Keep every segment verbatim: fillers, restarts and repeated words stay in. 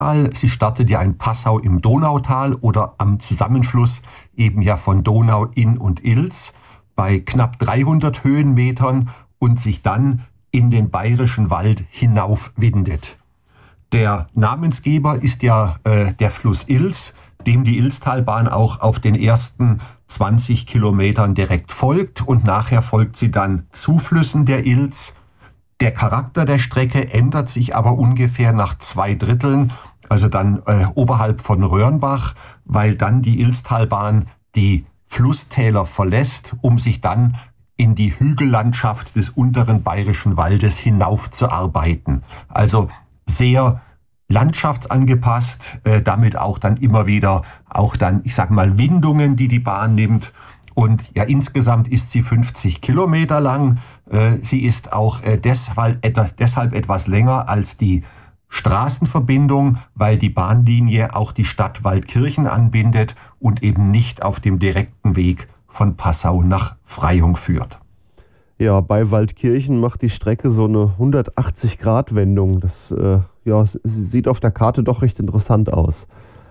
Sie startet ja in Passau im Donautal oder am Zusammenfluss eben ja von Donau, Inn und Ilz bei knapp dreihundert Höhenmetern und sich dann in den Bayerischen Wald hinaufwindet. Der Namensgeber ist ja äh, der Fluss Ilz, dem die Ilztalbahn auch auf den ersten zwanzig Kilometern direkt folgt und nachher folgt sie dann Zuflüssen der Ilz. Der Charakter der Strecke ändert sich aber ungefähr nach zwei Dritteln, also dann äh, oberhalb von Röhrnbach, weil dann die Ilztalbahn die Flusstäler verlässt, um sich dann in die Hügellandschaft des unteren Bayerischen Waldes hinaufzuarbeiten. Also sehr landschaftsangepasst, äh, damit auch dann immer wieder auch dann, ich sag mal, Windungen, die die Bahn nimmt. Und ja, insgesamt ist sie fünfzig Kilometer lang. Äh, sie ist auch äh, deshalb, et- deshalb etwas länger als die Straßenverbindung, weil die Bahnlinie auch die Stadt Waldkirchen anbindet und eben nicht auf dem direkten Weg von Passau nach Freyung führt. Ja, bei Waldkirchen macht die Strecke so eine hundertachtzig-Grad-Wendung. Das äh, ja, sieht auf der Karte doch recht interessant aus.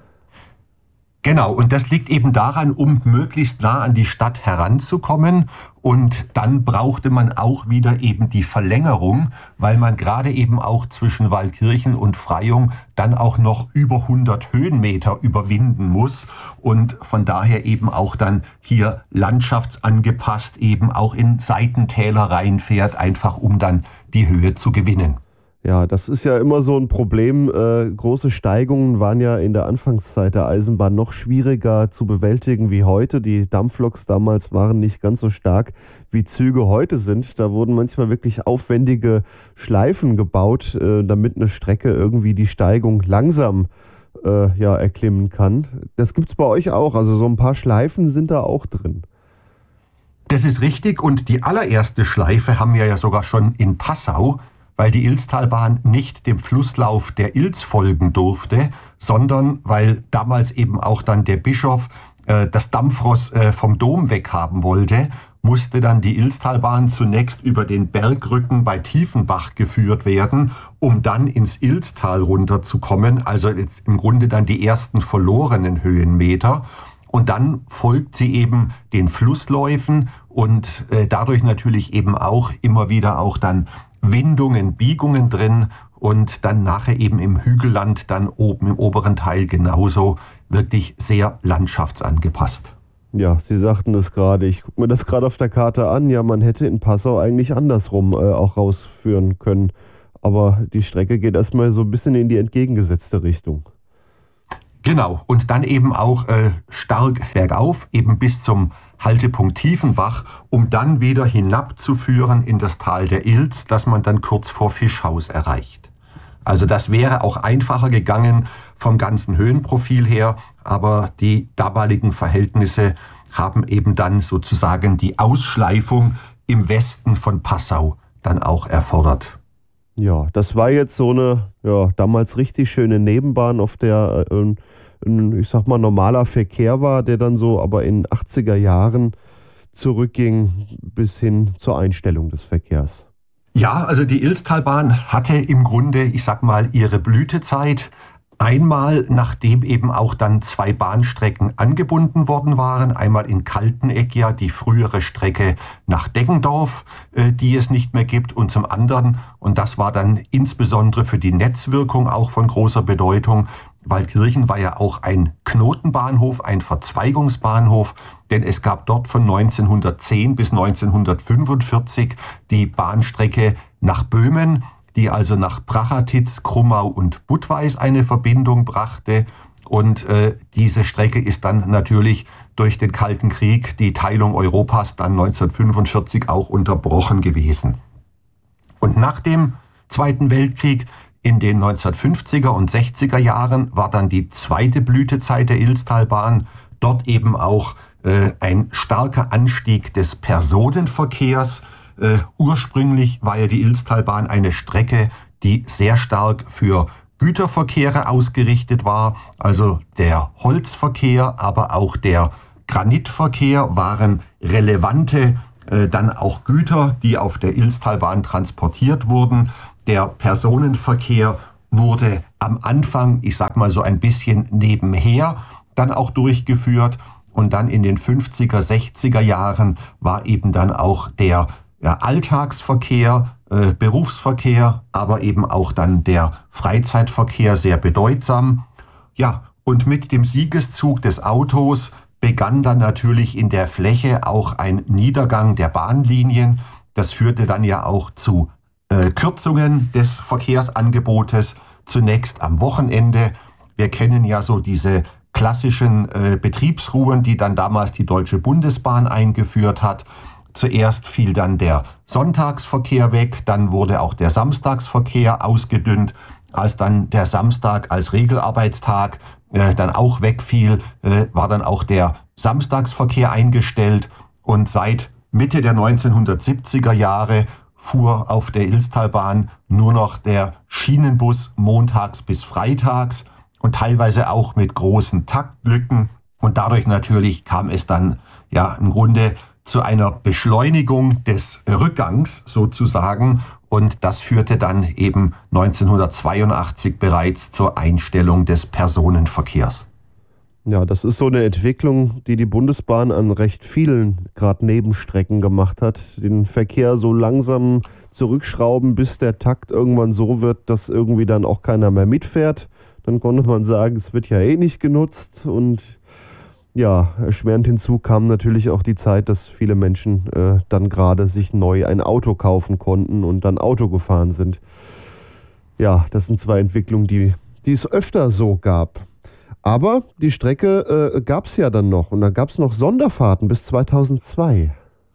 Genau, und das liegt eben daran, um möglichst nah an die Stadt heranzukommen. Und dann brauchte man auch wieder eben die Verlängerung, weil man gerade eben auch zwischen Waldkirchen und Freyung dann auch noch über hundert Höhenmeter überwinden muss und von daher eben auch dann hier landschaftsangepasst eben auch in Seitentäler reinfährt, einfach um dann die Höhe zu gewinnen. Ja, das ist ja immer so ein Problem. Äh, große Steigungen waren ja in der Anfangszeit der Eisenbahn noch schwieriger zu bewältigen wie heute. Die Dampfloks damals waren nicht ganz so stark, wie Züge heute sind. Da wurden manchmal wirklich aufwendige Schleifen gebaut, äh, damit eine Strecke irgendwie die Steigung langsam äh, ja, erklimmen kann. Das gibt's bei euch auch. Also so ein paar Schleifen sind da auch drin. Das ist richtig und die allererste Schleife haben wir ja sogar schon in Passau, weil die Ilztalbahn nicht dem Flusslauf der Ilz folgen durfte, sondern weil damals eben auch dann der Bischof äh, das Dampfross äh, vom Dom weghaben wollte, musste dann die Ilztalbahn zunächst über den Bergrücken bei Tiefenbach geführt werden, um dann ins Ilztal runterzukommen, also jetzt im Grunde dann die ersten verlorenen Höhenmeter. Und dann folgt sie eben den Flussläufen und äh, dadurch natürlich eben auch immer wieder auch dann Windungen, Biegungen drin und dann nachher eben im Hügelland, dann oben im oberen Teil genauso wirklich sehr landschaftsangepasst. Ja, Sie sagten es gerade, ich gucke mir das gerade auf der Karte an, ja, man hätte in Passau eigentlich andersrum äh, auch rausführen können, aber die Strecke geht erstmal so ein bisschen in die entgegengesetzte Richtung. Genau, und dann eben auch äh, stark bergauf, eben bis zum Haltepunkt Tiefenbach, um dann wieder hinabzuführen in das Tal der Ilz, das man dann kurz vor Fischhaus erreicht. Also das wäre auch einfacher gegangen vom ganzen Höhenprofil her, aber die damaligen Verhältnisse haben eben dann sozusagen die Ausschleifung im Westen von Passau dann auch erfordert. Ja, das war jetzt so eine ja, damals richtig schöne Nebenbahn, auf der äh, ein, ich sag mal, normaler Verkehr war, der dann so aber in den achtziger Jahren zurückging bis hin zur Einstellung des Verkehrs. Ja, also die Ilztalbahn hatte im Grunde, ich sag mal, ihre Blütezeit. Einmal, nachdem eben auch dann zwei Bahnstrecken angebunden worden waren, einmal in Kalteneck ja die frühere Strecke nach Deggendorf, äh, die es nicht mehr gibt, und zum anderen, und das war dann insbesondere für die Netzwirkung auch von großer Bedeutung, Waldkirchen war ja auch ein Knotenbahnhof, ein Verzweigungsbahnhof, denn es gab dort von neunzehnhundertzehn bis neunzehnhundertfünfundvierzig die Bahnstrecke nach Böhmen, die also nach Prachatitz, Krummau und Budweis eine Verbindung brachte. Und äh, diese Strecke ist dann natürlich durch den Kalten Krieg, die Teilung Europas, dann neunzehnhundertfünfundvierzig auch unterbrochen gewesen. Und nach dem Zweiten Weltkrieg in den neunzehnhundertfünfziger und sechziger Jahren war dann die zweite Blütezeit der Ilztalbahn. Dort eben auch äh, ein starker Anstieg des Personenverkehrs. Äh, ursprünglich war ja die Ilztalbahn eine Strecke, die sehr stark für Güterverkehre ausgerichtet war. Also der Holzverkehr, aber auch der Granitverkehr waren relevante äh, dann auch Güter, die auf der Ilztalbahn transportiert wurden. Der Personenverkehr wurde am Anfang, ich sag mal so ein bisschen nebenher, dann auch durchgeführt. Und dann in den fünfziger, sechziger Jahren war eben dann auch der ja, Alltagsverkehr, äh, Berufsverkehr, aber eben auch dann der Freizeitverkehr sehr bedeutsam. Ja, und mit dem Siegeszug des Autos begann dann natürlich in der Fläche auch ein Niedergang der Bahnlinien. Das führte dann ja auch zu äh, Kürzungen des Verkehrsangebotes, zunächst am Wochenende. Wir kennen ja so diese klassischen äh, Betriebsruhen, die dann damals die Deutsche Bundesbahn eingeführt hat. Zuerst fiel dann der Sonntagsverkehr weg, dann wurde auch der Samstagsverkehr ausgedünnt. Als dann der Samstag als Regelarbeitstag äh, dann auch wegfiel, äh, war dann auch der Samstagsverkehr eingestellt. Und seit Mitte der neunzehnhundertsiebziger Jahre fuhr auf der Ilztalbahn nur noch der Schienenbus montags bis freitags und teilweise auch mit großen Taktlücken. Und dadurch natürlich kam es dann ja im Grunde zu einer Beschleunigung des Rückgangs sozusagen. Und das führte dann eben neunzehnhundertzweiundachtzig bereits zur Einstellung des Personenverkehrs. Ja, das ist so eine Entwicklung, die die Bundesbahn an recht vielen gerade Nebenstrecken gemacht hat. Den Verkehr so langsam zurückschrauben, bis der Takt irgendwann so wird, dass irgendwie dann auch keiner mehr mitfährt. Dann konnte man sagen, es wird ja eh nicht genutzt. Und ja, erschwerend hinzu kam natürlich auch die Zeit, dass viele Menschen äh, dann gerade sich neu ein Auto kaufen konnten und dann Auto gefahren sind. Ja, das sind zwei Entwicklungen, die, die es öfter so gab. Aber die Strecke äh, gab es ja dann noch und da gab es noch Sonderfahrten bis zweitausendzwei.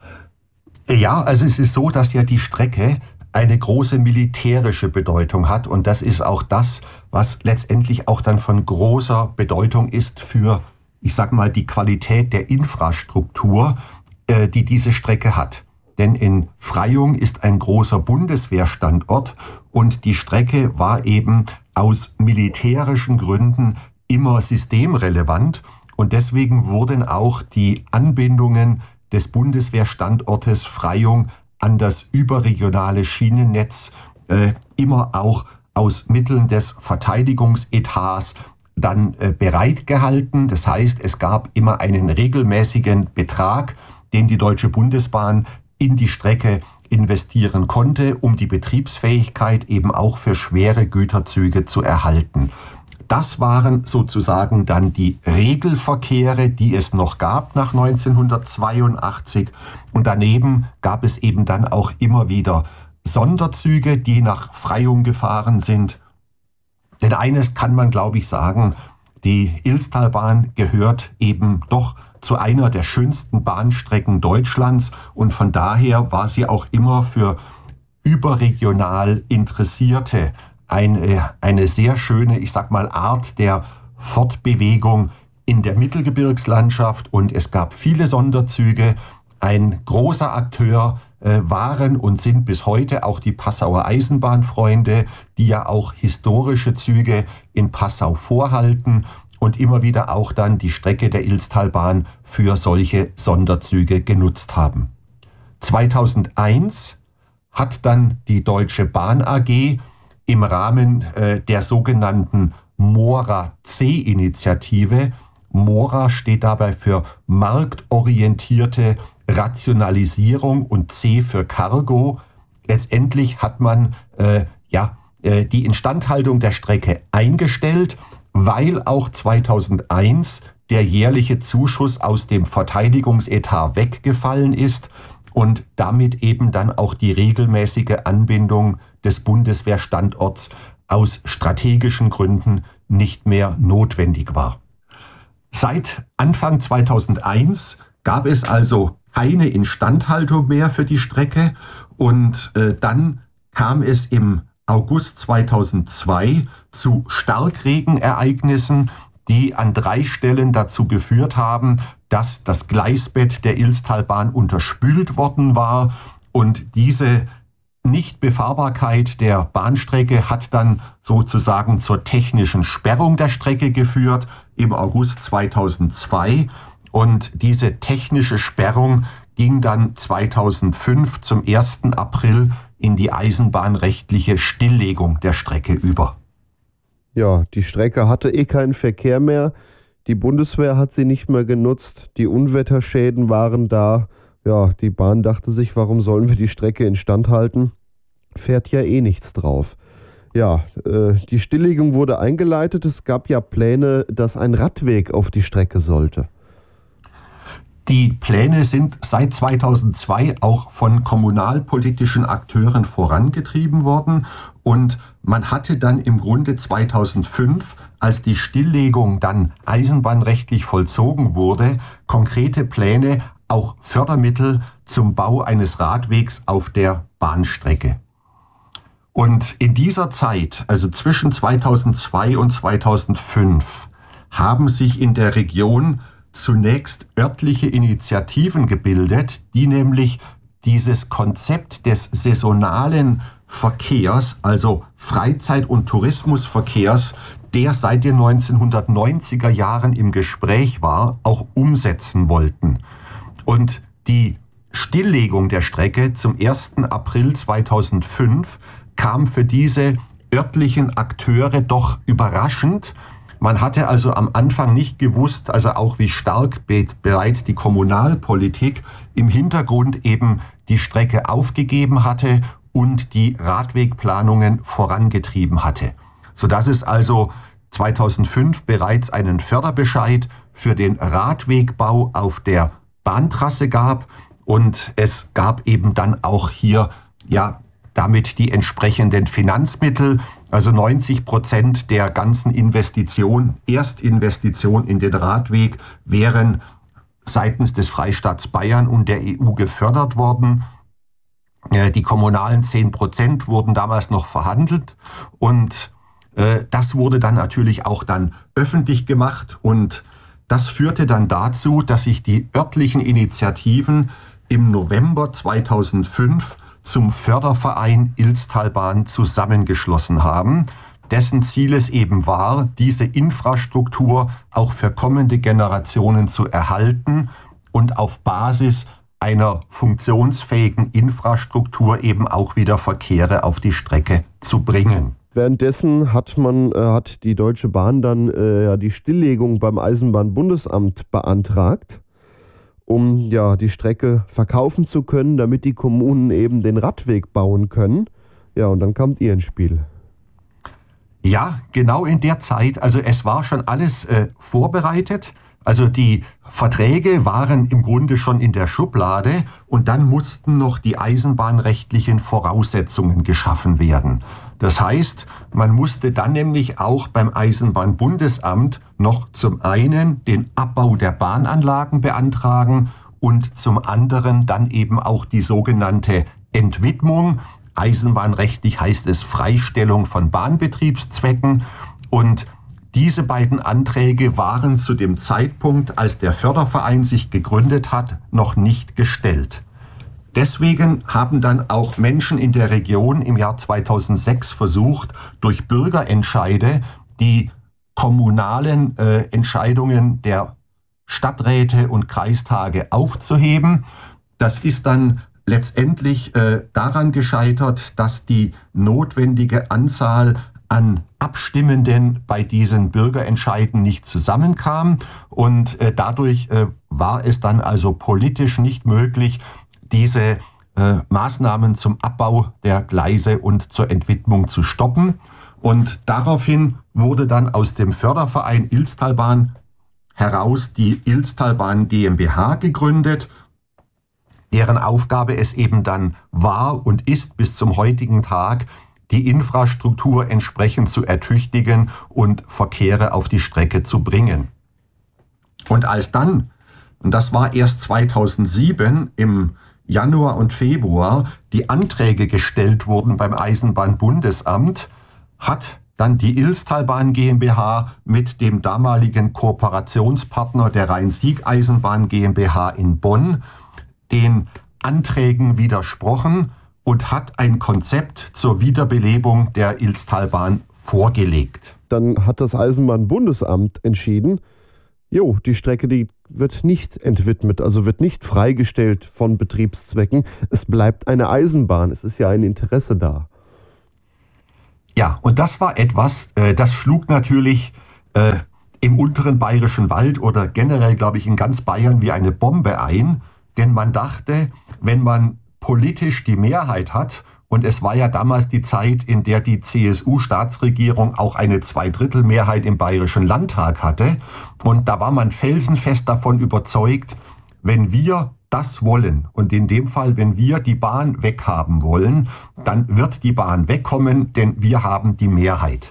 Ja, also es ist so, dass ja die Strecke eine große militärische Bedeutung hat und das ist auch das, was letztendlich auch dann von großer Bedeutung ist für, ich sag mal, die Qualität der Infrastruktur, äh, die diese Strecke hat. Denn in Freyung ist ein großer Bundeswehrstandort und die Strecke war eben aus militärischen Gründen immer systemrelevant und deswegen wurden auch die Anbindungen des Bundeswehrstandortes Freyung an das überregionale Schienennetz äh, immer auch aus Mitteln des Verteidigungsetats dann äh, bereitgehalten. Das heißt, es gab immer einen regelmäßigen Betrag, den die Deutsche Bundesbahn in die Strecke investieren konnte, um die Betriebsfähigkeit eben auch für schwere Güterzüge zu erhalten. Das waren sozusagen dann die Regelverkehre, die es noch gab nach neunzehnhundertzweiundachtzig. Und daneben gab es eben dann auch immer wieder Sonderzüge, die nach Freyung gefahren sind. Denn eines kann man, glaube ich, sagen, die Ilztalbahn gehört eben doch zu einer der schönsten Bahnstrecken Deutschlands und von daher war sie auch immer für überregional Interessierte eine, eine sehr schöne, ich sag mal, Art der Fortbewegung in der Mittelgebirgslandschaft und es gab viele Sonderzüge. Ein großer Akteur äh, waren und sind bis heute auch die Passauer Eisenbahnfreunde, die ja auch historische Züge in Passau vorhalten und immer wieder auch dann die Strecke der Ilztalbahn für solche Sonderzüge genutzt haben. zweitausendeins hat dann die Deutsche Bahn A G im Rahmen äh, der sogenannten Mora-C-Initiative, Mora steht dabei für marktorientierte Rationalisierung und C für Cargo. Letztendlich hat man äh, ja, äh, die Instandhaltung der Strecke eingestellt, weil auch zweitausendeins der jährliche Zuschuss aus dem Verteidigungsetat weggefallen ist und damit eben dann auch die regelmäßige Anbindung des Bundeswehrstandorts aus strategischen Gründen nicht mehr notwendig war. Seit Anfang zweitausendeins gab es also keine Instandhaltung mehr für die Strecke und äh, dann kam es im August zweitausendzwei zu Starkregenereignissen, die an drei Stellen dazu geführt haben, dass das Gleisbett der Ilztalbahn unterspült worden war und diese Nichtbefahrbarkeit der Bahnstrecke hat dann sozusagen zur technischen Sperrung der Strecke geführt im August zweitausendzwei und diese technische Sperrung ging dann zweitausendfünf zum ersten April in die eisenbahnrechtliche Stilllegung der Strecke über. Ja, die Strecke hatte eh keinen Verkehr mehr. Die Bundeswehr hat sie nicht mehr genutzt. Die Unwetterschäden waren da. Ja, die Bahn dachte sich, warum sollen wir die Strecke instand halten? Fährt ja eh nichts drauf. Ja, äh, die Stilllegung wurde eingeleitet. Es gab ja Pläne, dass ein Radweg auf die Strecke sollte. Die Pläne sind seit zweitausendzwei auch von kommunalpolitischen Akteuren vorangetrieben worden und man hatte dann im Grunde zweitausendfünf, als die Stilllegung dann eisenbahnrechtlich vollzogen wurde, konkrete Pläne, auch Fördermittel zum Bau eines Radwegs auf der Bahnstrecke. Und in dieser Zeit, also zwischen zweitausendzwei und zweitausendfünf, haben sich in der Region zunächst örtliche Initiativen gebildet, die nämlich dieses Konzept des saisonalen Verkehrs, also Freizeit- und Tourismusverkehrs, der seit den neunzehnhundertneunziger Jahren im Gespräch war, auch umsetzen wollten. Und die Stilllegung der Strecke zum ersten April zweitausendfünf kam für diese örtlichen Akteure doch überraschend. Man hatte also am Anfang nicht gewusst, also auch wie stark be- bereits die Kommunalpolitik im Hintergrund eben die Strecke aufgegeben hatte und die Radwegplanungen vorangetrieben hatte. Sodass es also zweitausendfünf bereits einen Förderbescheid für den Radwegbau auf der Bahntrasse gab und es gab eben dann auch hier ja damit die entsprechenden Finanzmittel, also neunzig Prozent der ganzen Investition, Erstinvestition in den Radweg, wären seitens des Freistaats Bayern und der E U gefördert worden. Die kommunalen zehn Prozent wurden damals noch verhandelt und äh, das wurde dann natürlich auch dann öffentlich gemacht und das führte dann dazu, dass sich die örtlichen Initiativen im November zweitausendfünf zum Förderverein Ilztalbahn zusammengeschlossen haben, dessen Ziel es eben war, diese Infrastruktur auch für kommende Generationen zu erhalten und auf Basis einer funktionsfähigen Infrastruktur eben auch wieder Verkehre auf die Strecke zu bringen. Währenddessen hat man, äh, hat die Deutsche Bahn dann äh, ja, die Stilllegung beim Eisenbahnbundesamt beantragt, um ja die Strecke verkaufen zu können, damit die Kommunen eben den Radweg bauen können. Ja, und dann kamt ihr ins Spiel. Ja, genau in der Zeit. Also es war schon alles äh, vorbereitet. Also die Verträge waren im Grunde schon in der Schublade und dann mussten noch die eisenbahnrechtlichen Voraussetzungen geschaffen werden. Das heißt, man musste dann nämlich auch beim Eisenbahnbundesamt noch zum einen den Abbau der Bahnanlagen beantragen und zum anderen dann eben auch die sogenannte Entwidmung. Eisenbahnrechtlich heißt es Freistellung von Bahnbetriebszwecken und diese beiden Anträge waren zu dem Zeitpunkt, als der Förderverein sich gegründet hat, noch nicht gestellt. Deswegen haben dann auch Menschen in der Region im Jahr zweitausendsechs versucht, durch Bürgerentscheide die kommunalen äh, Entscheidungen der Stadträte und Kreistage aufzuheben. Das ist dann letztendlich äh, daran gescheitert, dass die notwendige Anzahl an Abstimmenden bei diesen Bürgerentscheiden nicht zusammenkam und äh, dadurch äh, war es dann also politisch nicht möglich, diese äh, Maßnahmen zum Abbau der Gleise und zur Entwidmung zu stoppen. Und daraufhin wurde dann aus dem Förderverein Ilztalbahn heraus die Ilztalbahn GmbH gegründet, deren Aufgabe es eben dann war und ist bis zum heutigen Tag, die Infrastruktur entsprechend zu ertüchtigen und Verkehre auf die Strecke zu bringen. Und als dann, und das war erst zweitausendsieben im Januar und Februar, die Anträge gestellt wurden beim Eisenbahnbundesamt, hat dann die Ilztalbahn GmbH mit dem damaligen Kooperationspartner der Rhein-Sieg-Eisenbahn GmbH in Bonn den Anträgen widersprochen und hat ein Konzept zur Wiederbelebung der Ilztalbahn vorgelegt. Dann hat das Eisenbahnbundesamt entschieden, jo, die Strecke, die wird nicht entwidmet, also wird nicht freigestellt von Betriebszwecken. Es bleibt eine Eisenbahn, es ist ja ein Interesse da. Ja, und das war etwas, äh, das schlug natürlich äh, im unteren Bayerischen Wald oder generell, glaube ich, in ganz Bayern wie eine Bombe ein. Denn man dachte, wenn man politisch die Mehrheit hat, und es war ja damals die Zeit, in der die C S U-Staatsregierung auch eine Zweidrittelmehrheit im Bayerischen Landtag hatte, und da war man felsenfest davon überzeugt, wenn wir das wollen, und in dem Fall, wenn wir die Bahn weghaben wollen, dann wird die Bahn wegkommen, denn wir haben die Mehrheit.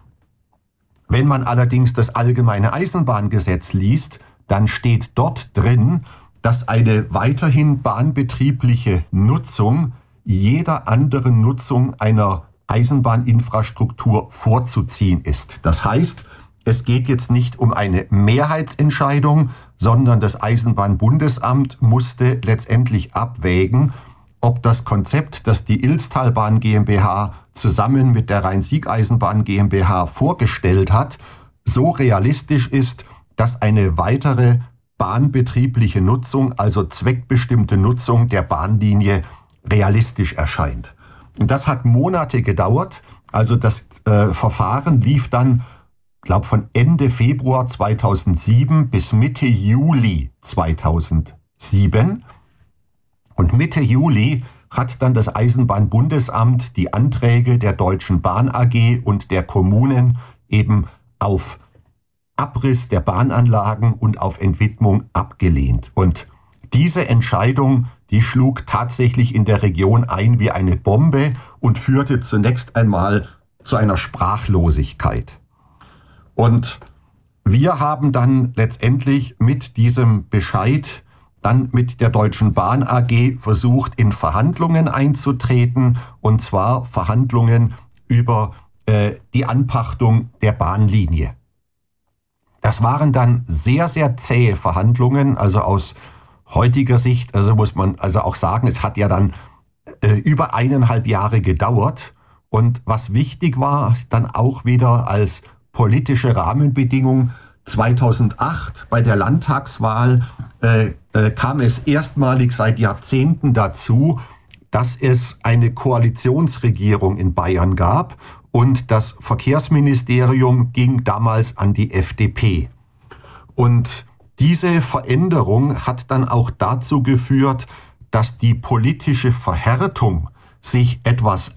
Wenn man allerdings das allgemeine Eisenbahngesetz liest, dann steht dort drin, dass eine weiterhin bahnbetriebliche Nutzung jeder anderen Nutzung einer Eisenbahninfrastruktur vorzuziehen ist. Das heißt, es geht jetzt nicht um eine Mehrheitsentscheidung, sondern das Eisenbahnbundesamt musste letztendlich abwägen, ob das Konzept, das die Ilztalbahn GmbH zusammen mit der Rhein-Sieg-Eisenbahn GmbH vorgestellt hat, so realistisch ist, dass eine weitere bahnbetriebliche Nutzung, also zweckbestimmte Nutzung der Bahnlinie realistisch erscheint. Und das hat Monate gedauert. Also das äh, Verfahren lief dann, ich glaube, von Ende Februar zweitausendsieben bis Mitte Juli zweitausendsieben. Und Mitte Juli hat dann das Eisenbahnbundesamt die Anträge der Deutschen Bahn A G und der Kommunen eben auf Abriss der Bahnanlagen und auf Entwidmung abgelehnt. Und diese Entscheidung, die schlug tatsächlich in der Region ein wie eine Bombe und führte zunächst einmal zu einer Sprachlosigkeit. Und wir haben dann letztendlich mit diesem Bescheid dann mit der Deutschen Bahn A G versucht, in Verhandlungen einzutreten, und zwar Verhandlungen über äh, die Anpachtung der Bahnlinie. Das waren dann sehr, sehr zähe Verhandlungen, also aus heutiger Sicht, also muss man also auch sagen, es hat ja dann äh, über eineinhalb Jahre gedauert. Und was wichtig war, dann auch wieder als politische Rahmenbedingung, zweitausendacht bei der Landtagswahl äh, äh, kam es erstmalig seit Jahrzehnten dazu, dass es eine Koalitionsregierung in Bayern gab, und das Verkehrsministerium ging damals an die F D P. Und diese Veränderung hat dann auch dazu geführt, dass die politische Verhärtung sich etwas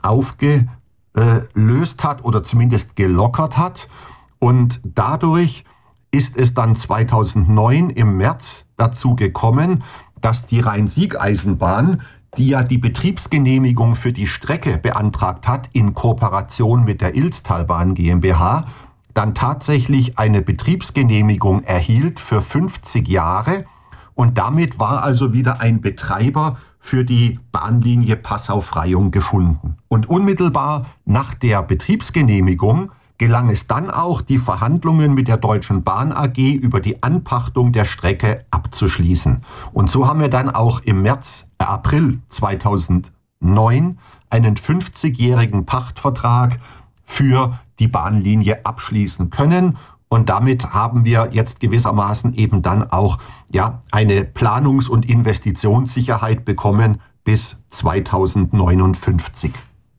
aufgelöst hat oder zumindest gelockert hat. Und dadurch ist es dann zweitausendneun im März dazu gekommen, dass die Rhein-Sieg-Eisenbahn, die ja die Betriebsgenehmigung für die Strecke beantragt hat, in Kooperation mit der Ilztalbahn GmbH, dann tatsächlich eine Betriebsgenehmigung erhielt für fünfzig Jahre. Und damit war also wieder ein Betreiber für die Bahnlinie Passau-Freyung gefunden. Und unmittelbar nach der Betriebsgenehmigung gelang es dann auch, die Verhandlungen mit der Deutschen Bahn A G über die Anpachtung der Strecke abzuschließen. Und so haben wir dann auch im März, äh April zweitausendneun einen fünfzigjährigen Pachtvertrag für die Bahnlinie abschließen können. Und damit haben wir jetzt gewissermaßen eben dann auch ja, eine Planungs- und Investitionssicherheit bekommen bis zweitausendneunundfünfzig.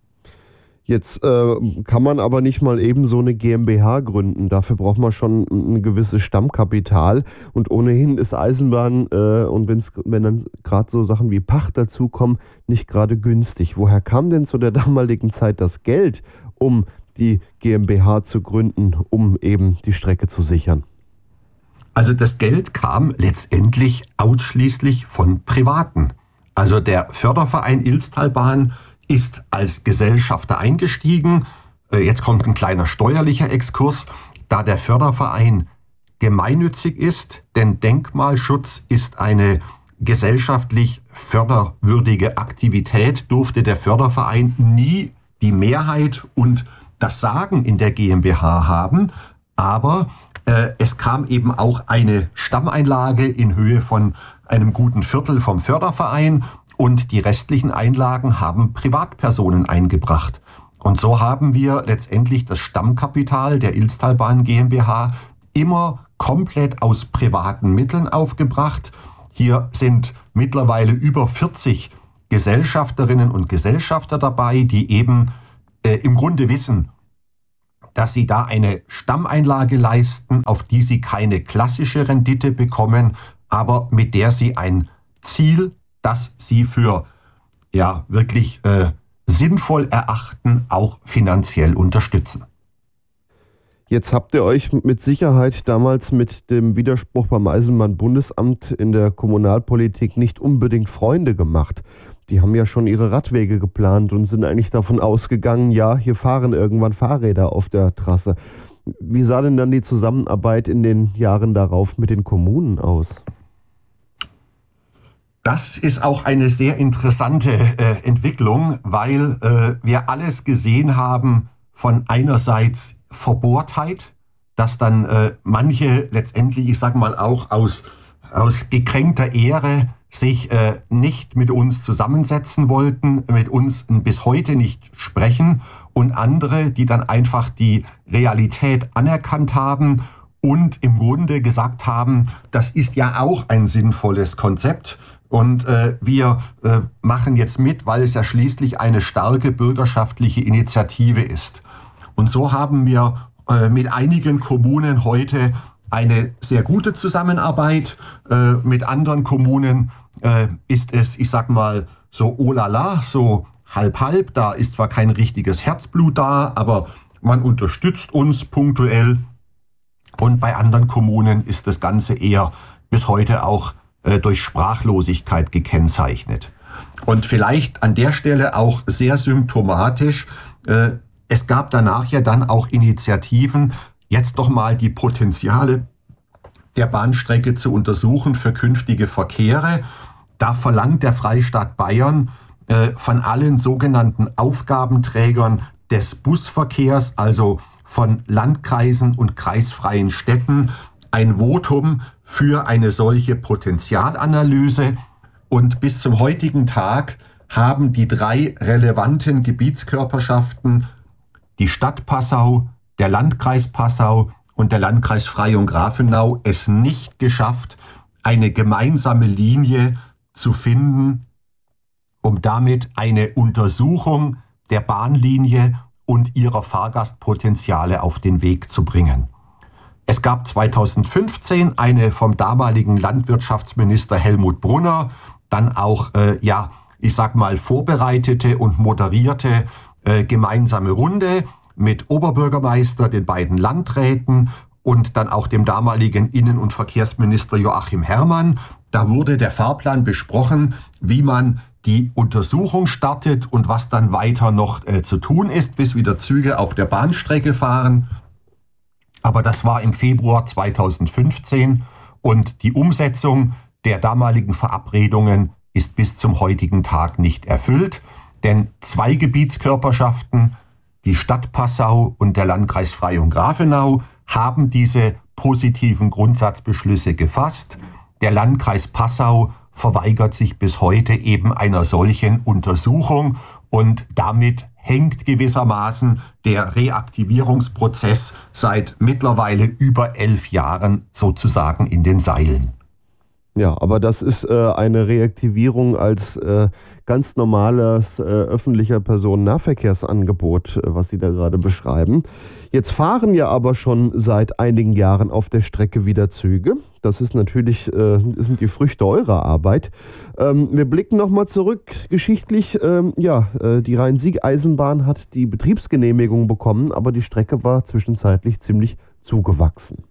Jetzt äh, kann man aber nicht mal eben so eine GmbH gründen. Dafür braucht man schon ein gewisses Stammkapital. Und ohnehin ist Eisenbahn, äh, und wenn's, wenn dann gerade so Sachen wie Pacht dazukommen, nicht gerade günstig. Woher kam denn zu der damaligen Zeit das Geld, um die GmbH zu gründen, um eben die Strecke zu sichern? Also das Geld kam letztendlich ausschließlich von Privaten. Also der Förderverein Ilztalbahn ist als Gesellschafter eingestiegen. Jetzt kommt ein kleiner steuerlicher Exkurs. Da der Förderverein gemeinnützig ist, denn Denkmalschutz ist eine gesellschaftlich förderwürdige Aktivität, durfte der Förderverein nie die Mehrheit und das Sagen in der GmbH haben. Aber äh, es kam eben auch eine Stammeinlage in Höhe von einem guten Viertel vom Förderverein. Und die restlichen Einlagen haben Privatpersonen eingebracht. Und so haben wir letztendlich das Stammkapital der Ilztalbahn GmbH immer komplett aus privaten Mitteln aufgebracht. Hier sind mittlerweile über vierzig Gesellschafterinnen und Gesellschafter dabei, die eben äh, im Grunde wissen, dass sie da eine Stammeinlage leisten, auf die sie keine klassische Rendite bekommen, aber mit der sie ein Ziel, das sie für ja wirklich äh, sinnvoll erachten, auch finanziell unterstützen. Jetzt habt ihr euch mit Sicherheit damals mit dem Widerspruch beim Eisenbahnbundesamt in der Kommunalpolitik nicht unbedingt Freunde gemacht. Die haben ja schon ihre Radwege geplant und sind eigentlich davon ausgegangen, ja, hier fahren irgendwann Fahrräder auf der Trasse. Wie sah denn dann die Zusammenarbeit in den Jahren darauf mit den Kommunen aus? Das ist auch eine sehr interessante äh, Entwicklung, weil äh, wir alles gesehen haben von einerseits Verbohrtheit, dass dann äh, manche letztendlich, ich sag mal auch aus, aus gekränkter Ehre, sich äh, nicht mit uns zusammensetzen wollten, mit uns bis heute nicht sprechen, und andere, die dann einfach die Realität anerkannt haben und im Grunde gesagt haben, das ist ja auch ein sinnvolles Konzept und äh, wir äh, machen jetzt mit, weil es ja schließlich eine starke bürgerschaftliche Initiative ist. Und so haben wir äh, mit einigen Kommunen heute eine sehr gute Zusammenarbeit. Äh, mit anderen Kommunen äh, ist es, ich sag mal, so oh la la, so halb halb. Da ist zwar kein richtiges Herzblut da, aber man unterstützt uns punktuell. Und bei anderen Kommunen ist das Ganze eher bis heute auch äh, durch Sprachlosigkeit gekennzeichnet. Und vielleicht an der Stelle auch sehr symptomatisch, äh, es gab danach ja dann auch Initiativen, jetzt doch mal die Potenziale der Bahnstrecke zu untersuchen für künftige Verkehre. Da verlangt der Freistaat Bayern äh, von allen sogenannten Aufgabenträgern des Busverkehrs, also von Landkreisen und kreisfreien Städten, ein Votum für eine solche Potenzialanalyse. Und bis zum heutigen Tag haben die drei relevanten Gebietskörperschaften, die Stadt Passau, der Landkreis Passau und der Landkreis Freyung-Grafenau, es nicht geschafft, eine gemeinsame Linie zu finden, um damit eine Untersuchung der Bahnlinie und ihrer Fahrgastpotenziale auf den Weg zu bringen. Es gab zweitausendfünfzehn eine vom damaligen Landwirtschaftsminister Helmut Brunner, dann auch, äh, ja, ich sag mal, vorbereitete und moderierte äh, gemeinsame Runde mit Oberbürgermeister, den beiden Landräten und dann auch dem damaligen Innen- und Verkehrsminister Joachim Herrmann. Da wurde der Fahrplan besprochen, wie man die Untersuchung startet und was dann weiter noch äh, zu tun ist, bis wieder Züge auf der Bahnstrecke fahren. Aber das war im Februar zweitausendfünfzehn und die Umsetzung der damaligen Verabredungen ist bis zum heutigen Tag nicht erfüllt, denn zwei Gebietskörperschaften, die Stadt Passau und der Landkreis Freyung-Grafenau, haben diese positiven Grundsatzbeschlüsse gefasst. Der Landkreis Passau verweigert sich bis heute eben einer solchen Untersuchung und damit hängt gewissermaßen der Reaktivierungsprozess seit mittlerweile über elf Jahren sozusagen in den Seilen. Ja, aber das ist äh, eine Reaktivierung als äh, ganz normales äh, öffentlicher Personennahverkehrsangebot, äh, was Sie da gerade beschreiben. Jetzt fahren ja aber schon seit einigen Jahren auf der Strecke wieder Züge. Das ist natürlich, äh, das sind die Früchte eurer Arbeit. Ähm, wir blicken nochmal zurück geschichtlich. Ähm, ja, äh, die Rhein-Sieg-Eisenbahn hat die Betriebsgenehmigung bekommen, aber die Strecke war zwischenzeitlich ziemlich zugewachsen.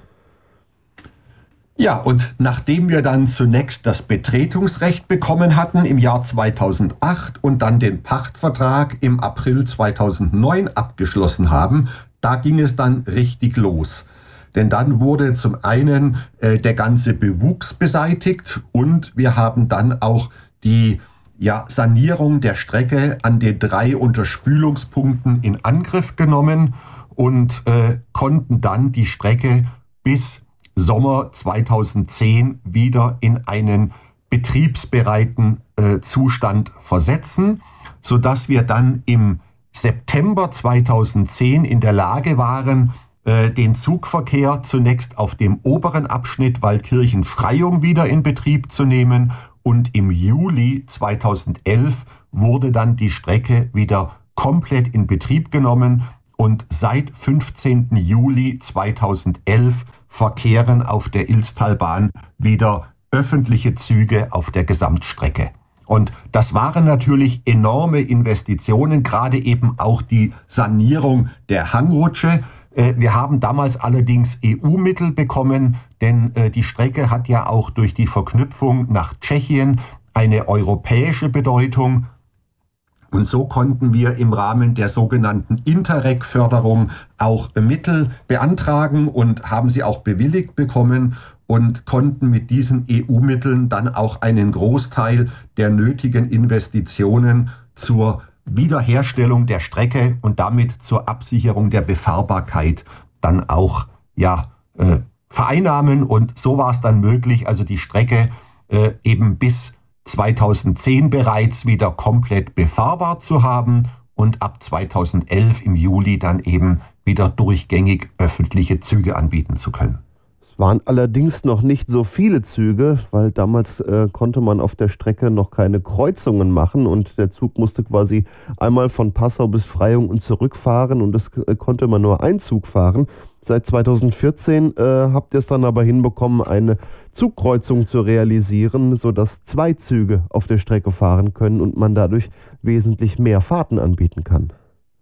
Ja, und nachdem wir dann zunächst das Betretungsrecht bekommen hatten im Jahr zweitausendacht und dann den Pachtvertrag im April zweitausendneun abgeschlossen haben, da ging es dann richtig los. Denn dann wurde zum einen äh, der ganze Bewuchs beseitigt und wir haben dann auch die ja, Sanierung der Strecke an den drei Unterspülungspunkten in Angriff genommen und äh, konnten dann die Strecke bis Sommer zweitausendzehn wieder in einen betriebsbereiten äh, Zustand versetzen, sodass wir dann im September zweitausendzehn in der Lage waren, äh, den Zugverkehr zunächst auf dem oberen Abschnitt Waldkirchen-Freyung wieder in Betrieb zu nehmen und im Juli zweitausendelf wurde dann die Strecke wieder komplett in Betrieb genommen und seit fünfzehnten Juli zweitausendelf verkehren auf der Ilztalbahn wieder öffentliche Züge auf der Gesamtstrecke. Und das waren natürlich enorme Investitionen, gerade eben auch die Sanierung der Hangrutsche. Wir haben damals allerdings E U-Mittel bekommen, denn die Strecke hat ja auch durch die Verknüpfung nach Tschechien eine europäische Bedeutung. Und so konnten wir im Rahmen der sogenannten Interreg-Förderung auch Mittel beantragen und haben sie auch bewilligt bekommen und konnten mit diesen E U-Mitteln dann auch einen Großteil der nötigen Investitionen zur Wiederherstellung der Strecke und damit zur Absicherung der Befahrbarkeit dann auch ja, äh, vereinnahmen. Und so war es dann möglich, also die Strecke äh, eben bis zweitausendzehn bereits wieder komplett befahrbar zu haben und ab zweitausendelf im Juli dann eben wieder durchgängig öffentliche Züge anbieten zu können. Es waren allerdings noch nicht so viele Züge, weil damals äh, konnte man auf der Strecke noch keine Kreuzungen machen und der Zug musste quasi einmal von Passau bis Freyung und zurückfahren und es äh, konnte man nur ein Zug fahren. Seit zweitausendvierzehn äh, habt ihr es dann aber hinbekommen, eine Zugkreuzung zu realisieren, sodass zwei Züge auf der Strecke fahren können und man dadurch wesentlich mehr Fahrten anbieten kann.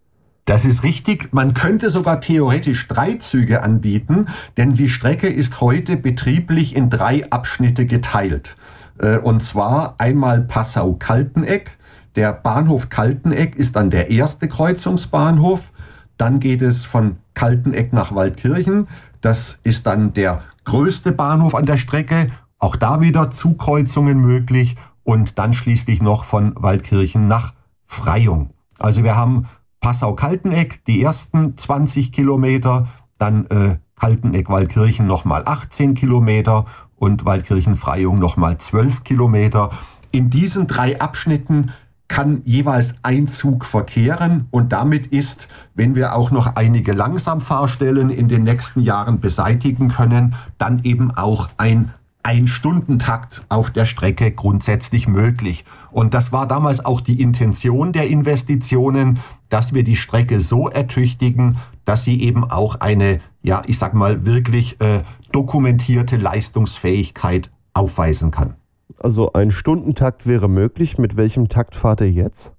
Das ist richtig. Man könnte sogar theoretisch drei Züge anbieten, denn die Strecke ist heute betrieblich in drei Abschnitte geteilt. Und zwar einmal Passau-Kalteneck. Der Bahnhof Kalteneck ist dann der erste Kreuzungsbahnhof. Dann geht es von Kalteneck nach Waldkirchen. Das ist dann der größte Bahnhof an der Strecke. Auch da wieder Zugkreuzungen möglich. Und dann schließlich noch von Waldkirchen nach Freyung. Also wir haben Passau-Kalteneck, die ersten zwanzig Kilometer, dann äh, Kalteneck-Waldkirchen nochmal achtzehn Kilometer und Waldkirchen-Freyung nochmal zwölf Kilometer. In diesen drei Abschnitten kann jeweils ein Zug verkehren und damit ist, wenn wir auch noch einige Langsamfahrstellen in den nächsten Jahren beseitigen können, dann eben auch ein Ein-Stunden-Takt auf der Strecke grundsätzlich möglich. Und das war damals auch die Intention der Investitionen, dass wir die Strecke so ertüchtigen, dass sie eben auch eine, ja, ich sag mal, wirklich äh, dokumentierte Leistungsfähigkeit aufweisen kann. Also ein Stundentakt wäre möglich. Mit welchem Takt fahrt ihr jetzt?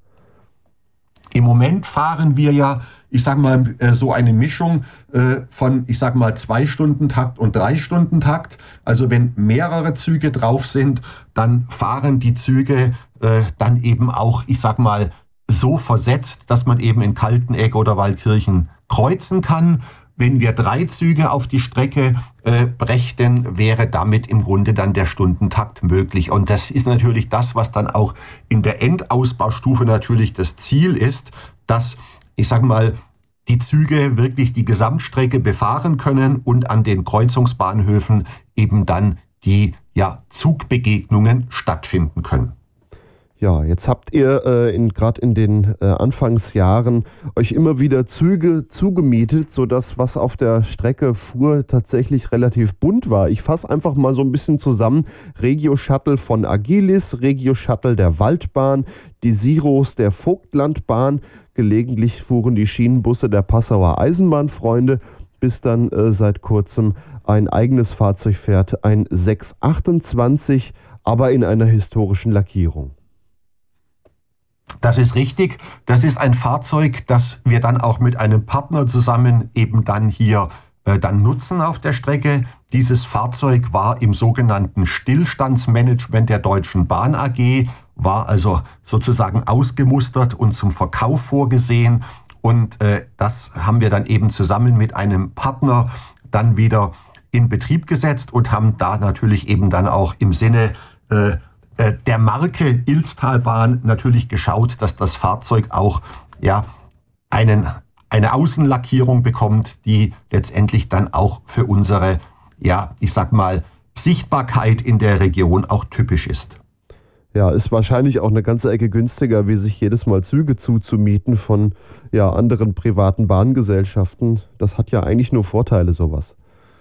Im Moment fahren wir ja, ich sag mal, so eine Mischung von, ich sag mal, Zwei-Stunden-Takt und Drei-Stunden-Takt. Also wenn mehrere Züge drauf sind, dann fahren die Züge äh, dann eben auch, ich sag mal, so versetzt, dass man eben in Kalteneck oder Waldkirchen kreuzen kann. Wenn wir drei Züge auf die Strecke äh, brächten, wäre damit im Grunde dann der Stundentakt möglich. Und das ist natürlich das, was dann auch in der Endausbaustufe natürlich das Ziel ist, dass, ich sage mal, die Züge wirklich die Gesamtstrecke befahren können und an den Kreuzungsbahnhöfen eben dann die ja, Zugbegegnungen stattfinden können. Ja, jetzt habt ihr äh, in, gerade in den äh, Anfangsjahren euch immer wieder Züge zugemietet, sodass was auf der Strecke fuhr tatsächlich relativ bunt war. Ich fasse einfach mal so ein bisschen zusammen. Regio-Shuttle von Agilis, Regio-Shuttle der Waldbahn, die Siros der Vogtlandbahn, gelegentlich fuhren die Schienenbusse der Passauer Eisenbahnfreunde, bis dann äh, seit kurzem ein eigenes Fahrzeug fährt, ein sechs achtundzwanzig, aber in einer historischen Lackierung. Das ist richtig. Das ist ein Fahrzeug, das wir dann auch mit einem Partner zusammen eben dann hier äh, dann nutzen auf der Strecke. Dieses Fahrzeug war im sogenannten Stillstandsmanagement der Deutschen Bahn A G, war also sozusagen ausgemustert und zum Verkauf vorgesehen. Und äh, das haben wir dann eben zusammen mit einem Partner dann wieder in Betrieb gesetzt und haben da natürlich eben dann auch im Sinne äh, der Marke Ilztalbahn natürlich geschaut, dass das Fahrzeug auch ja, einen, eine Außenlackierung bekommt, die letztendlich dann auch für unsere, ja, ich sag mal, Sichtbarkeit in der Region auch typisch ist. Ja, ist wahrscheinlich auch eine ganze Ecke günstiger, wie sich jedes Mal Züge zuzumieten von ja, anderen privaten Bahngesellschaften. Das hat ja eigentlich nur Vorteile, sowas.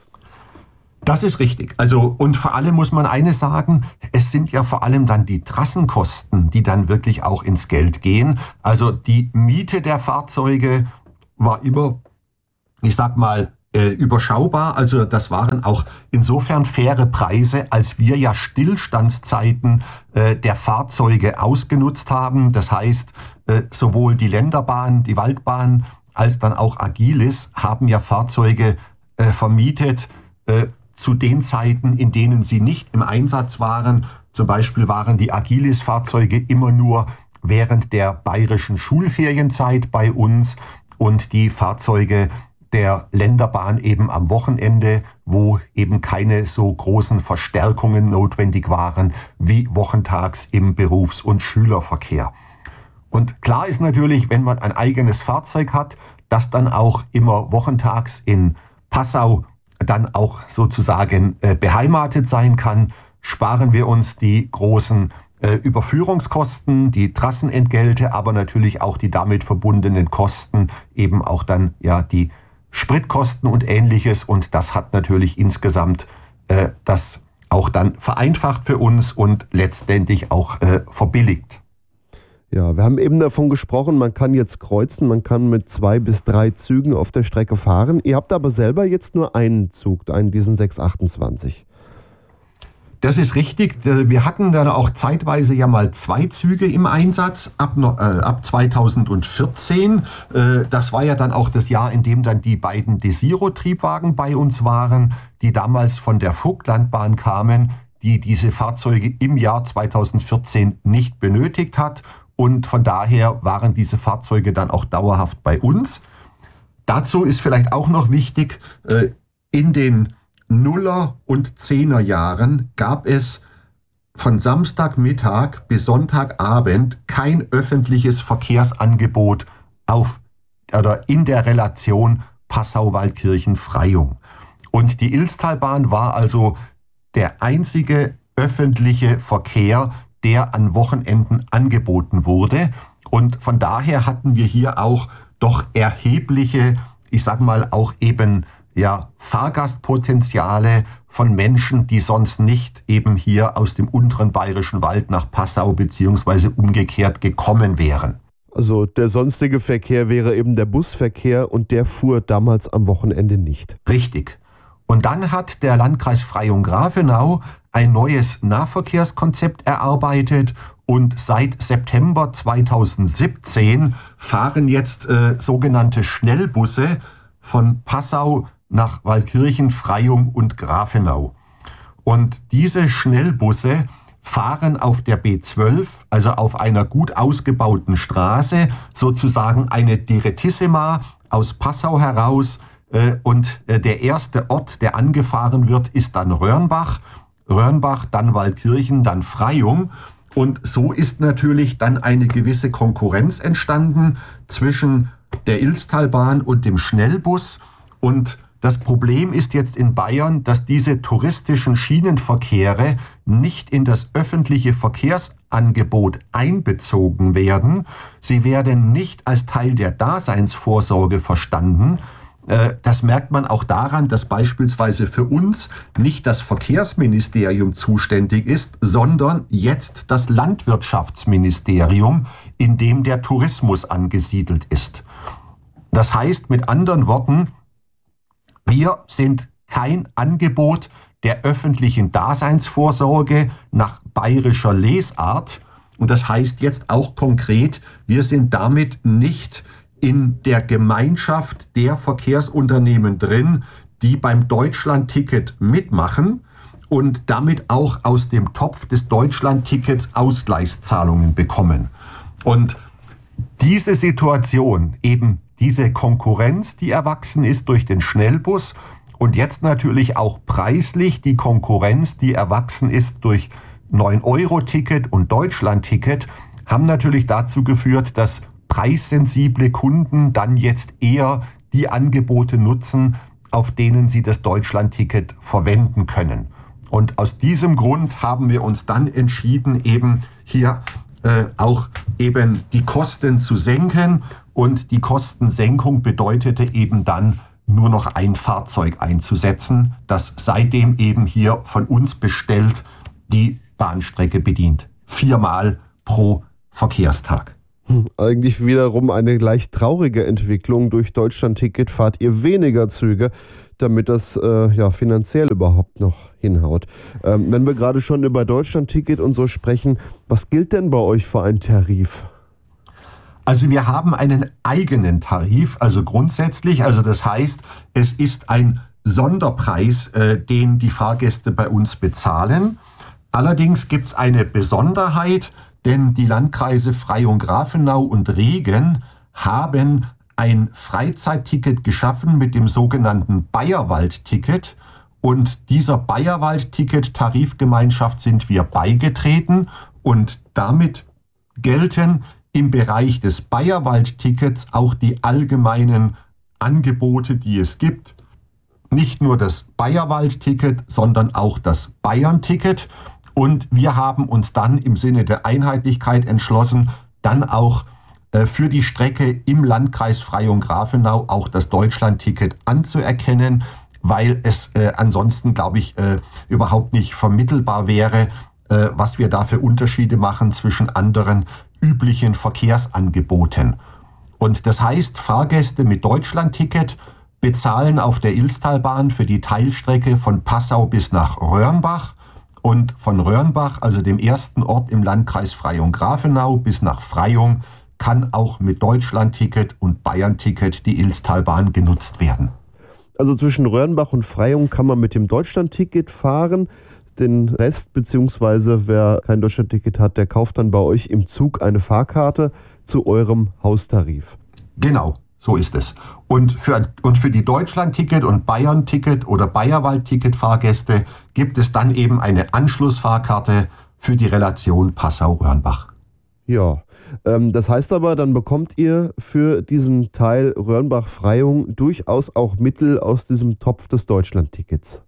Das ist richtig. Also, und vor allem muss man eines sagen, es sind ja vor allem dann die Trassenkosten, die dann wirklich auch ins Geld gehen. Also die Miete der Fahrzeuge war immer, ich sag mal, äh, überschaubar. Also das waren auch insofern faire Preise, als wir ja Stillstandszeiten äh, der Fahrzeuge ausgenutzt haben. Das heißt, äh, sowohl die Länderbahn, die Waldbahn, als dann auch Agilis haben ja Fahrzeuge äh, vermietet äh, zu den Zeiten, in denen sie nicht im Einsatz waren. Zum Beispiel waren die Agilis-Fahrzeuge immer nur während der bayerischen Schulferienzeit bei uns und die Fahrzeuge der Länderbahn eben am Wochenende, wo eben keine so großen Verstärkungen notwendig waren wie wochentags im Berufs- und Schülerverkehr. Und klar ist natürlich, wenn man ein eigenes Fahrzeug hat, das dann auch immer wochentags in Passau dann auch sozusagen äh, beheimatet sein kann, sparen wir uns die großen äh, Überführungskosten, die Trassenentgelte, aber natürlich auch die damit verbundenen Kosten, eben auch dann ja die Spritkosten und Ähnliches. Und das hat natürlich insgesamt äh, das auch dann vereinfacht für uns und letztendlich auch äh, verbilligt. Ja, wir haben eben davon gesprochen, man kann jetzt kreuzen, man kann mit zwei bis drei Zügen auf der Strecke fahren. Ihr habt aber selber jetzt nur einen Zug, einen diesen sechs achtundzwanzig. Das ist richtig. Wir hatten dann auch zeitweise ja mal zwei Züge im Einsatz ab, äh, ab zweitausendvierzehn. Äh, das war ja dann auch das Jahr, in dem dann die beiden Desiro-Triebwagen bei uns waren, die damals von der Vogtlandbahn kamen, die diese Fahrzeuge im Jahr zweitausendvierzehn nicht benötigt hat. Und von daher waren diese Fahrzeuge dann auch dauerhaft bei uns. Dazu ist vielleicht auch noch wichtig, äh, in den Nuller- und Zehner-Jahren gab es von Samstagmittag bis Sonntagabend kein öffentliches Verkehrsangebot auf oder in der Relation Passau-Waldkirchen-Freyung. Und die Ilztalbahn war also der einzige öffentliche Verkehr, der an Wochenenden angeboten wurde. Und von daher hatten wir hier auch doch erhebliche, ich sag mal auch eben ja, Fahrgastpotenziale von Menschen, die sonst nicht eben hier aus dem unteren Bayerischen Wald nach Passau beziehungsweise umgekehrt gekommen wären. Also der sonstige Verkehr wäre eben der Busverkehr und der fuhr damals am Wochenende nicht. Richtig. Und dann hat der Landkreis Freyung-Grafenau ein neues Nahverkehrskonzept erarbeitet und seit September zweitausendsiebzehn fahren jetzt äh, sogenannte Schnellbusse von Passau nach Waldkirchen, Freyung und Grafenau. Und diese Schnellbusse fahren auf der B zwölf, also auf einer gut ausgebauten Straße, sozusagen eine Direttissima aus Passau heraus. Und der erste Ort, der angefahren wird, ist dann Röhrnbach. Röhrnbach, dann Waldkirchen, dann Freyung. Und so ist natürlich dann eine gewisse Konkurrenz entstanden zwischen der Ilztalbahn und dem Schnellbus. Und das Problem ist jetzt in Bayern, dass diese touristischen Schienenverkehre nicht in das öffentliche Verkehrsangebot einbezogen werden. Sie werden nicht als Teil der Daseinsvorsorge verstanden. Das merkt man auch daran, dass beispielsweise für uns nicht das Verkehrsministerium zuständig ist, sondern jetzt das Landwirtschaftsministerium, in dem der Tourismus angesiedelt ist. Das heißt mit anderen Worten, wir sind kein Angebot der öffentlichen Daseinsvorsorge nach bayerischer Lesart. Und das heißt jetzt auch konkret, wir sind damit nicht in der Gemeinschaft der Verkehrsunternehmen drin, die beim Deutschlandticket mitmachen und damit auch aus dem Topf des Deutschlandtickets Ausgleichszahlungen bekommen. Und diese Situation, eben diese Konkurrenz, die erwachsen ist durch den Schnellbus und jetzt natürlich auch preislich die Konkurrenz, die erwachsen ist durch neun Euro Ticket und Deutschlandticket, haben natürlich dazu geführt, dass preissensible Kunden dann jetzt eher die Angebote nutzen, auf denen sie das Deutschlandticket verwenden können. Und aus diesem Grund haben wir uns dann entschieden, eben hier äh, auch eben die Kosten zu senken. Und die Kostensenkung bedeutete eben dann nur noch ein Fahrzeug einzusetzen, das seitdem eben hier von uns bestellt die Bahnstrecke bedient. Viermal pro Verkehrstag. Eigentlich wiederum eine gleich traurige Entwicklung. Durch Deutschland-Ticket fahrt ihr weniger Züge, damit das äh, ja finanziell überhaupt noch hinhaut. Ähm, wenn wir gerade schon über Deutschland-Ticket und so sprechen, was gilt denn bei euch für einen Tarif? Also wir haben einen eigenen Tarif, also grundsätzlich, also das heißt, es ist ein Sonderpreis, äh, den die Fahrgäste bei uns bezahlen. Allerdings gibt es eine Besonderheit, denn die Landkreise Freyung-Grafenau und Regen haben ein Freizeitticket geschaffen mit dem sogenannten Bayerwald-Ticket. Und dieser Bayerwald-Ticket-Tarifgemeinschaft sind wir beigetreten und damit gelten im Bereich des Bayerwald-Tickets auch die allgemeinen Angebote, die es gibt. Nicht nur das Bayerwald-Ticket, sondern auch das Bayern-Ticket. Und wir haben uns dann im Sinne der Einheitlichkeit entschlossen, dann auch äh, für die Strecke im Landkreis Freyung-Grafenau auch das Deutschland-Ticket anzuerkennen, weil es äh, ansonsten, glaube ich, äh, überhaupt nicht vermittelbar wäre, äh, was wir da für Unterschiede machen zwischen anderen üblichen Verkehrsangeboten. Und das heißt, Fahrgäste mit Deutschland-Ticket bezahlen auf der Ilztalbahn für die Teilstrecke von Passau bis nach Röhrnbach und von Röhrnbach, also dem ersten Ort im Landkreis Freyung-Grafenau, bis nach Freyung kann auch mit Deutschland-Ticket und Bayern-Ticket die Ilztalbahn genutzt werden. Also zwischen Röhrnbach und Freyung kann man mit dem Deutschland-Ticket fahren. Den Rest, beziehungsweise wer kein Deutschland-Ticket hat, der kauft dann bei euch im Zug eine Fahrkarte zu eurem Haustarif. Genau, so ist es. Und für, und für die Deutschland-Ticket und Bayern-Ticket oder Bayerwald-Ticket-Fahrgäste gibt es dann eben eine Anschlussfahrkarte für die Relation Passau-Röhrnbach. Ja, ähm, das heißt aber, dann bekommt ihr für diesen Teil Röhrnbach-Freyung durchaus auch Mittel aus diesem Topf des Deutschland-Tickets.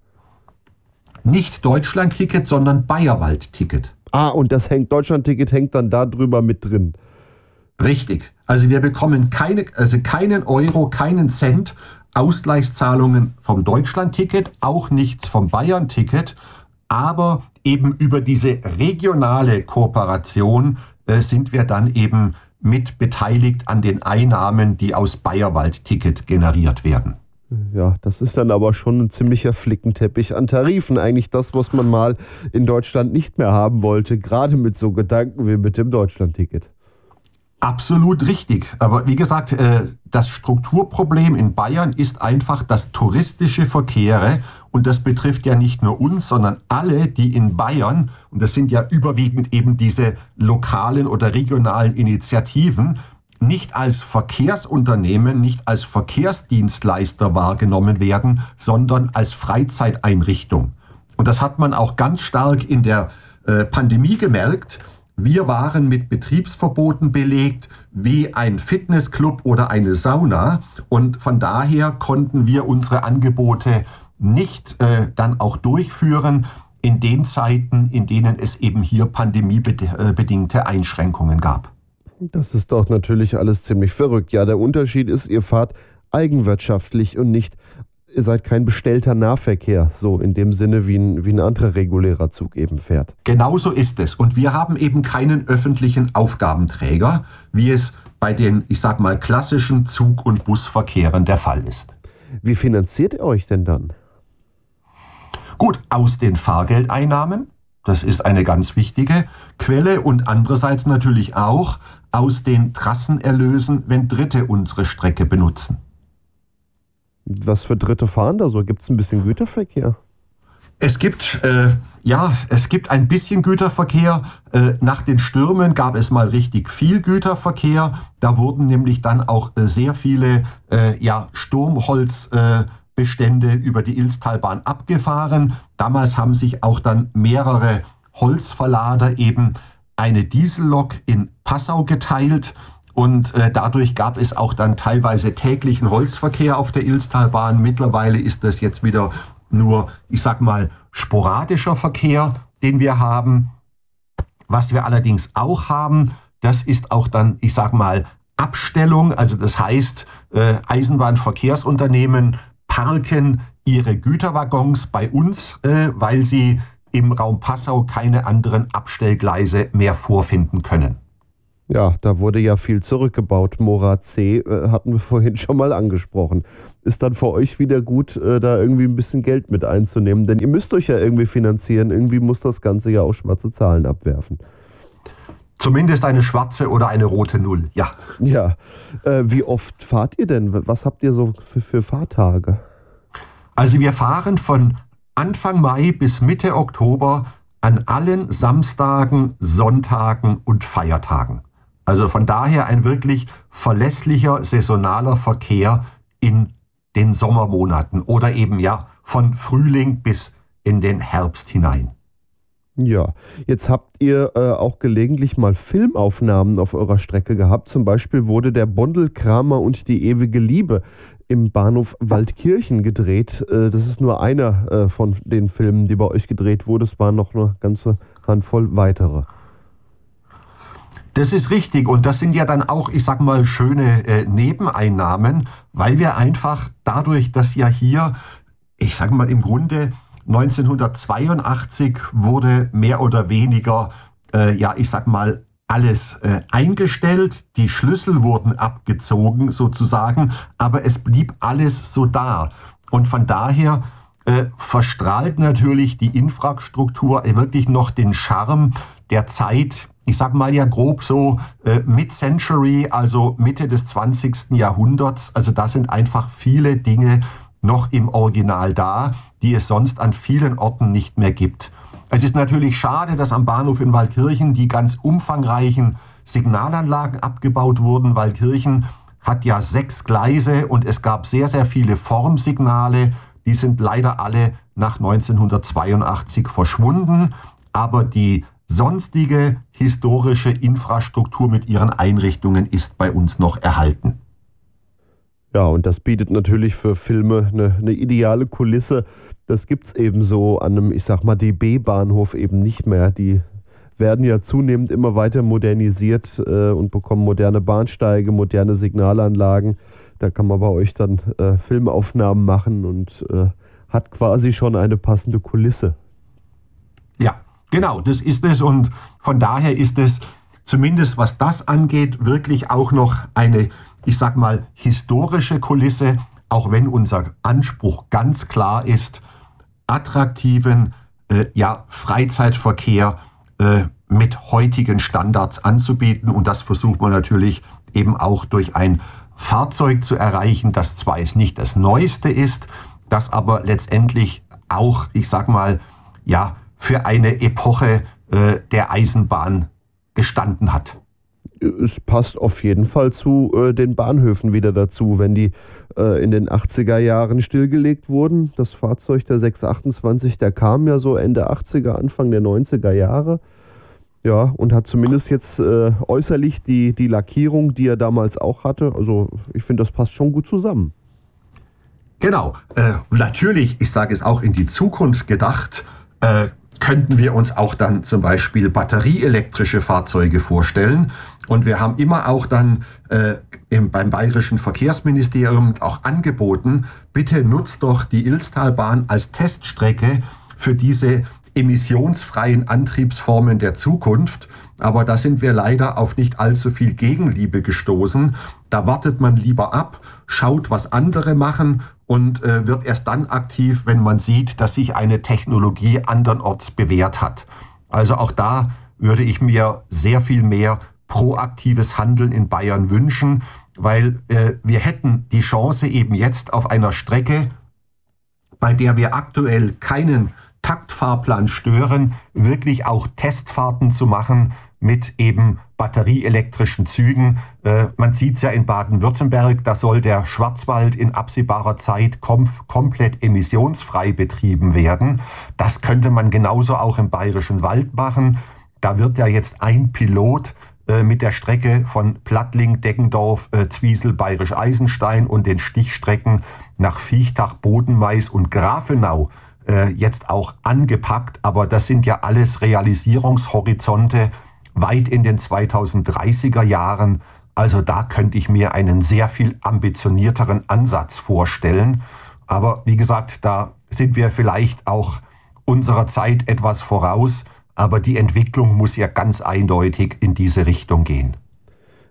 Nicht Deutschland-Ticket, sondern Bayerwald-Ticket. Ah, und das hängt, Deutschland-Ticket hängt dann da drüber mit drin. Richtig. Also wir bekommen keine, also keinen Euro, keinen Cent Ausgleichszahlungen vom Deutschland-Ticket, auch nichts vom Bayern-Ticket, aber eben über diese regionale Kooperation äh, sind wir dann eben mit beteiligt an den Einnahmen, die aus Bayerwald-Ticket generiert werden. Ja, das ist dann aber schon ein ziemlicher Flickenteppich an Tarifen. Eigentlich das, was man mal in Deutschland nicht mehr haben wollte, gerade mit so Gedanken wie mit dem Deutschland-Ticket. Absolut richtig. Aber wie gesagt, das Strukturproblem in Bayern ist einfach, dass touristische Verkehre, und das betrifft ja nicht nur uns, sondern alle, die in Bayern, und das sind ja überwiegend eben diese lokalen oder regionalen Initiativen, nicht als Verkehrsunternehmen, nicht als Verkehrsdienstleister wahrgenommen werden, sondern als Freizeiteinrichtung. Und das hat man auch ganz stark in der äh, Pandemie gemerkt. Wir waren mit Betriebsverboten belegt, wie ein Fitnessclub oder eine Sauna. Und von daher konnten wir unsere Angebote nicht äh, dann auch durchführen in den Zeiten, in denen es eben hier pandemiebedingte Einschränkungen gab. Das ist doch natürlich alles ziemlich verrückt. Ja, der Unterschied ist, ihr fahrt eigenwirtschaftlich und nicht, ihr seid kein bestellter Nahverkehr, so in dem Sinne, wie ein, wie ein anderer regulärer Zug eben fährt. Genauso ist es. Und wir haben eben keinen öffentlichen Aufgabenträger, wie es bei den, ich sag mal, klassischen Zug- und Busverkehren der Fall ist. Wie finanziert ihr euch denn dann? Gut, aus den Fahrgeldeinnahmen. Das ist eine ganz wichtige Quelle und andererseits natürlich auch aus den Trassenerlösen, wenn Dritte unsere Strecke benutzen. Was für Dritte fahren da so? Gibt es ein bisschen Güterverkehr? Es gibt, äh, ja, es gibt ein bisschen Güterverkehr. Äh, nach den Stürmen gab es mal richtig viel Güterverkehr. Da wurden nämlich dann auch äh, sehr viele äh, ja, Sturmholzbestände äh, über die Ilztalbahn abgefahren. Damals haben sich auch dann mehrere Holzverlader eben eine Diesellok in Passau geteilt. Und äh, dadurch gab es auch dann teilweise täglichen Holzverkehr auf der Ilztalbahn. Mittlerweile ist das jetzt wieder nur, ich sag mal, sporadischer Verkehr, den wir haben. Was wir allerdings auch haben, das ist auch dann, ich sag mal, Abstellung. Also das heißt, äh, Eisenbahnverkehrsunternehmen parken ihre Güterwaggons bei uns, äh, weil sie im Raum Passau keine anderen Abstellgleise mehr vorfinden können. Ja, da wurde ja viel zurückgebaut. Morat C äh, hatten wir vorhin schon mal angesprochen. Ist dann für euch wieder gut, äh, da irgendwie ein bisschen Geld mit einzunehmen? Denn ihr müsst euch ja irgendwie finanzieren. Irgendwie muss das Ganze ja auch schwarze Zahlen abwerfen. Zumindest eine schwarze oder eine rote Null, ja. Ja, äh, wie oft fahrt ihr denn? Was habt ihr so für, für Fahrtage? Also wir fahren von Anfang Mai bis Mitte Oktober an allen Samstagen, Sonntagen und Feiertagen. Also von daher ein wirklich verlässlicher saisonaler Verkehr in den Sommermonaten oder eben ja von Frühling bis in den Herbst hinein. Ja, jetzt habt ihr äh, auch gelegentlich mal Filmaufnahmen auf eurer Strecke gehabt. Zum Beispiel wurde der Bondelkramer und die ewige Liebe im Bahnhof Waldkirchen gedreht. Äh, das ist nur einer äh, von den Filmen, die bei euch gedreht wurde. Es waren noch eine ganze Handvoll weitere. Das ist richtig und das sind ja dann auch, ich sag mal, schöne äh, Nebeneinnahmen, weil wir einfach dadurch, dass ja hier, ich sag mal, im Grunde neunzehnhundertzweiundachtzig wurde mehr oder weniger, äh, ja, ich sag mal, alles äh, eingestellt, die Schlüssel wurden abgezogen sozusagen, aber es blieb alles so da. Und von daher äh, verstrahlt natürlich die Infrastruktur wirklich noch den Charme der Zeit, ich sag mal ja grob so äh, Mid-Century, also Mitte des zwanzigsten Jahrhunderts. Also da sind einfach viele Dinge noch im Original da, die es sonst an vielen Orten nicht mehr gibt. Es ist natürlich schade, dass am Bahnhof in Waldkirchen die ganz umfangreichen Signalanlagen abgebaut wurden. Waldkirchen hat ja sechs Gleise und es gab sehr, sehr viele Formsignale. Die sind leider alle nach neunzehnhundertzweiundachtzig verschwunden. Aber die sonstige historische Infrastruktur mit ihren Einrichtungen ist bei uns noch erhalten. Ja, und das bietet natürlich für Filme eine, eine ideale Kulisse. Das gibt es eben so an einem, ich sag mal, D B-Bahnhof eben nicht mehr. Die werden ja zunehmend immer weiter modernisiert äh, und bekommen moderne Bahnsteige, moderne Signalanlagen. Da kann man bei euch dann äh, Filmaufnahmen machen und äh, hat quasi schon eine passende Kulisse. Ja, genau, das ist es und von daher ist es zumindest was das angeht wirklich auch noch eine, ich sag mal, historische Kulisse, auch wenn unser Anspruch ganz klar ist, attraktiven äh, ja, Freizeitverkehr äh, mit heutigen Standards anzubieten und das versucht man natürlich eben auch durch ein Fahrzeug zu erreichen, das zwar jetzt nicht das Neueste ist, das aber letztendlich auch, ich sag mal, ja, für eine Epoche äh, der Eisenbahn gestanden hat. Es passt auf jeden Fall zu äh, den Bahnhöfen wieder dazu, wenn die äh, in den achtziger Jahren stillgelegt wurden. Das Fahrzeug der sechs achtundzwanzig, der kam ja so Ende achtziger, Anfang der neunziger Jahre. Ja, und hat zumindest jetzt äh, äußerlich die, die Lackierung, die er damals auch hatte. Also ich finde, das passt schon gut zusammen. Genau. Äh, natürlich, ich sage es auch in die Zukunft gedacht, äh, könnten wir uns auch dann zum Beispiel batterieelektrische Fahrzeuge vorstellen. Und wir haben immer auch dann äh, im, beim Bayerischen Verkehrsministerium auch angeboten, bitte nutzt doch die Ilztalbahn als Teststrecke für diese emissionsfreien Antriebsformen der Zukunft. Aber da sind wir leider auf nicht allzu viel Gegenliebe gestoßen. Da wartet man lieber ab, schaut, was andere machen und äh, wird erst dann aktiv, wenn man sieht, dass sich eine Technologie andernorts bewährt hat. Also auch da würde ich mir sehr viel mehr proaktives Handeln in Bayern wünschen, weil äh, wir hätten die Chance eben jetzt auf einer Strecke, bei der wir aktuell keinen Taktfahrplan stören, wirklich auch Testfahrten zu machen mit eben batterieelektrischen Zügen. Äh, man sieht es ja in Baden-Württemberg, da soll der Schwarzwald in absehbarer Zeit kom- komplett emissionsfrei betrieben werden. Das könnte man genauso auch im Bayerischen Wald machen. Da wird ja jetzt ein Pilot äh, mit der Strecke von Plattling, Deggendorf, äh, Zwiesel, Bayerisch Eisenstein und den Stichstrecken nach Viechtach, Bodenmais und Grafenau äh, jetzt auch angepackt. Aber das sind ja alles Realisierungshorizonte weit in den zweitausenddreißiger Jahren. Also da könnte ich mir einen sehr viel ambitionierteren Ansatz vorstellen. Aber wie gesagt, da sind wir vielleicht auch unserer Zeit etwas voraus. Aber die Entwicklung muss ja ganz eindeutig in diese Richtung gehen.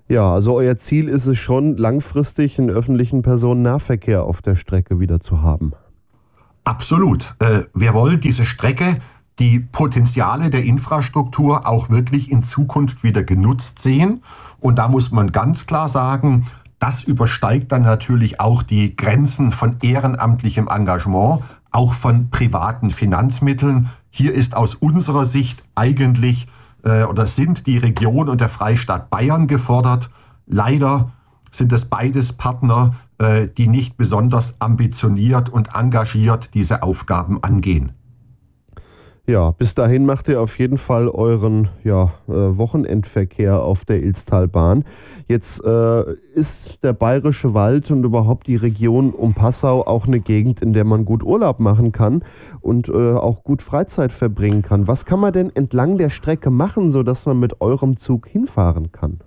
Ja, also euer Ziel ist es schon, langfristig einen öffentlichen Personennahverkehr auf der Strecke wieder zu haben. Absolut. Äh, wir wollen diese Strecke, die Potenziale der Infrastruktur auch wirklich in Zukunft wieder genutzt sehen. Und da muss man ganz klar sagen, das übersteigt dann natürlich auch die Grenzen von ehrenamtlichem Engagement, auch von privaten Finanzmitteln. Hier ist aus unserer Sicht eigentlich äh, oder sind die Region und der Freistaat Bayern gefordert. Leider sind es beides Partner, äh, die nicht besonders ambitioniert und engagiert diese Aufgaben angehen. Ja, bis dahin macht ihr auf jeden Fall euren ja, äh, Wochenendverkehr auf der Ilztalbahn. Jetzt äh, ist der Bayerische Wald und überhaupt die Region um Passau auch eine Gegend, in der man gut Urlaub machen kann und äh, auch gut Freizeit verbringen kann. Was kann man denn entlang der Strecke machen, sodass man mit eurem Zug hinfahren kann?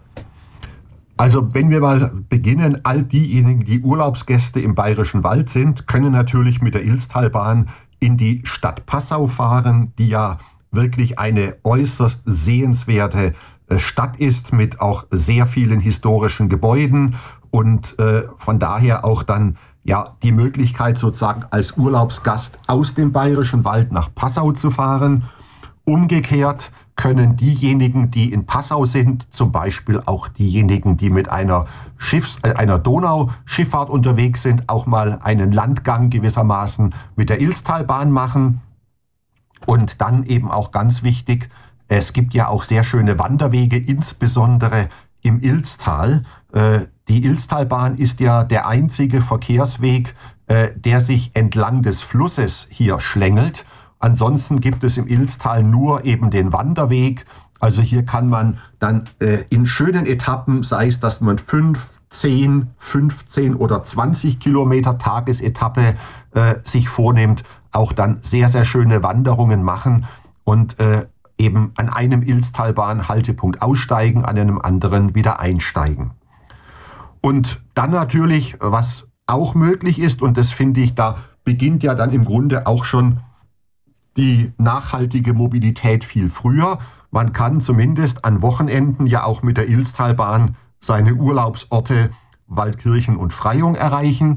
Also wenn wir mal beginnen, all diejenigen, die Urlaubsgäste im Bayerischen Wald sind, können natürlich mit der Ilztalbahn in die Stadt Passau fahren, die ja wirklich eine äußerst sehenswerte äh, Stadt ist, mit auch sehr vielen historischen Gebäuden und äh, von daher auch dann ja die Möglichkeit sozusagen als Urlaubsgast aus dem Bayerischen Wald nach Passau zu fahren. Umgekehrt können diejenigen, die in Passau sind, zum Beispiel auch diejenigen, die mit einer Schiffs-, äh, einer Donauschifffahrt unterwegs sind, auch mal einen Landgang gewissermaßen mit der Ilztalbahn machen. Und dann eben auch ganz wichtig, es gibt ja auch sehr schöne Wanderwege, insbesondere im Ilztal. Äh, die Ilztalbahn ist ja der einzige Verkehrsweg, äh, der sich entlang des Flusses hier schlängelt. Ansonsten gibt es im Ilztal nur eben den Wanderweg. Also hier kann man dann äh, in schönen Etappen, sei es, dass man fünf, zehn, fünfzehn oder zwanzig Kilometer Tagesetappe äh, sich vornimmt, auch dann sehr, sehr schöne Wanderungen machen und äh, eben an einem Ilztalbahn-Haltepunkt aussteigen, an einem anderen wieder einsteigen. Und dann natürlich, was auch möglich ist, und das finde ich, da beginnt ja dann im Grunde auch schon die nachhaltige Mobilität viel früher. Man kann zumindest an Wochenenden ja auch mit der Ilztalbahn seine Urlaubsorte Waldkirchen und Freyung erreichen.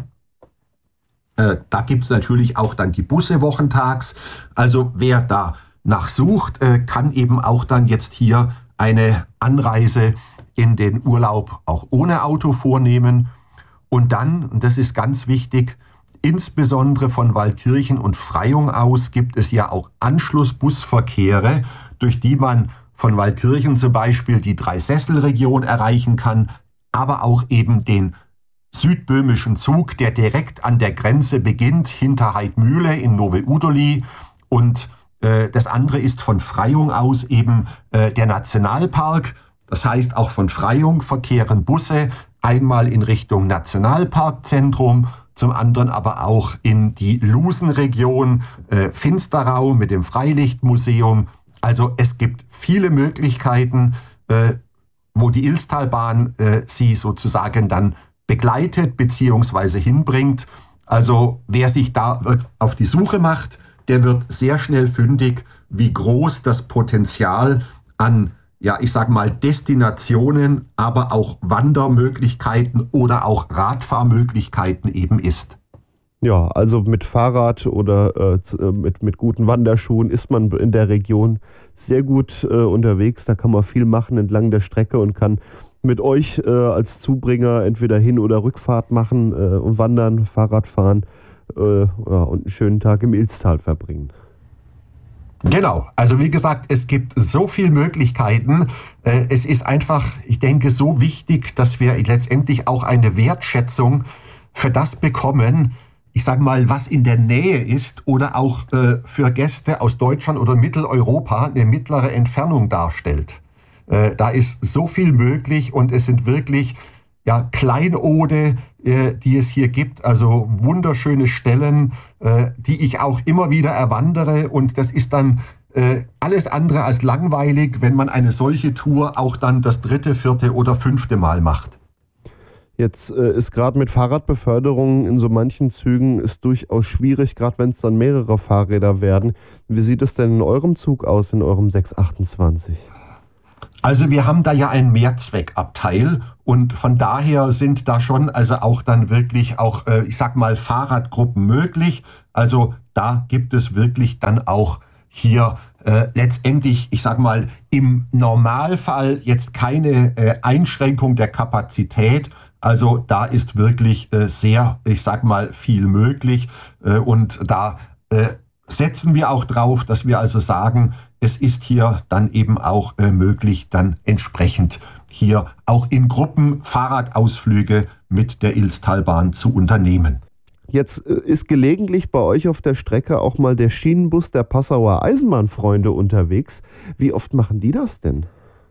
Äh, da gibt es natürlich auch dann die Busse wochentags. Also wer da nachsucht, äh, kann eben auch dann jetzt hier eine Anreise in den Urlaub auch ohne Auto vornehmen. Und dann, und das ist ganz wichtig, insbesondere von Waldkirchen und Freyung aus gibt es ja auch Anschlussbusverkehre, durch die man von Waldkirchen zum Beispiel die Dreisesselregion erreichen kann, aber auch eben den südböhmischen Zug, der direkt an der Grenze beginnt, hinter Heidmühle in Nowe Udoli. Und äh, das andere ist von Freyung aus eben äh, der Nationalpark. Das heißt, auch von Freyung verkehren Busse einmal in Richtung Nationalparkzentrum, zum anderen aber auch in die Lusenregion äh, Finsterau mit dem Freilichtmuseum. Also es gibt viele Möglichkeiten, äh, wo die Ilztalbahn äh, sie sozusagen dann begleitet bzw. hinbringt. Also wer sich da auf die Suche macht, der wird sehr schnell fündig, wie groß das Potenzial an, ja, ich sag mal, Destinationen, aber auch Wandermöglichkeiten oder auch Radfahrmöglichkeiten eben ist. Ja, also mit Fahrrad oder äh, mit, mit guten Wanderschuhen ist man in der Region sehr gut äh, unterwegs. Da kann man viel machen entlang der Strecke und kann mit euch äh, als Zubringer entweder Hin- oder Rückfahrt machen äh, und wandern, Fahrrad fahren äh, ja, und einen schönen Tag im Ilztal verbringen. Genau, also wie gesagt, es gibt so viele Möglichkeiten. Es ist einfach, ich denke, so wichtig, dass wir letztendlich auch eine Wertschätzung für das bekommen, ich sage mal, was in der Nähe ist oder auch für Gäste aus Deutschland oder Mitteleuropa eine mittlere Entfernung darstellt. Da ist so viel möglich und es sind wirklich ja, Kleinode, äh, die es hier gibt, also wunderschöne Stellen, äh, die ich auch immer wieder erwandere und das ist dann äh, alles andere als langweilig, wenn man eine solche Tour auch dann das dritte, vierte oder fünfte Mal macht. Jetzt äh, ist gerade mit Fahrradbeförderung in so manchen Zügen ist durchaus schwierig, gerade wenn es dann mehrere Fahrräder werden. Wie sieht es denn in eurem Zug aus, in eurem sechs achtundzwanzig? Also wir haben da ja ein Mehrzweckabteil und von daher sind da schon also auch dann wirklich auch, äh, ich sag mal, Fahrradgruppen möglich. Also da gibt es wirklich dann auch hier äh, letztendlich, ich sag mal, im Normalfall jetzt keine äh, Einschränkung der Kapazität. Also da ist wirklich äh, sehr, ich sag mal, viel möglich äh, und da äh, setzen wir auch drauf, dass wir also sagen, es ist hier dann eben auch äh, möglich, dann entsprechend hier auch in Gruppen Fahrradausflüge mit der Ilztalbahn zu unternehmen. Jetzt äh, ist gelegentlich bei euch auf der Strecke auch mal der Schienenbus der Passauer Eisenbahnfreunde unterwegs. Wie oft machen die das denn?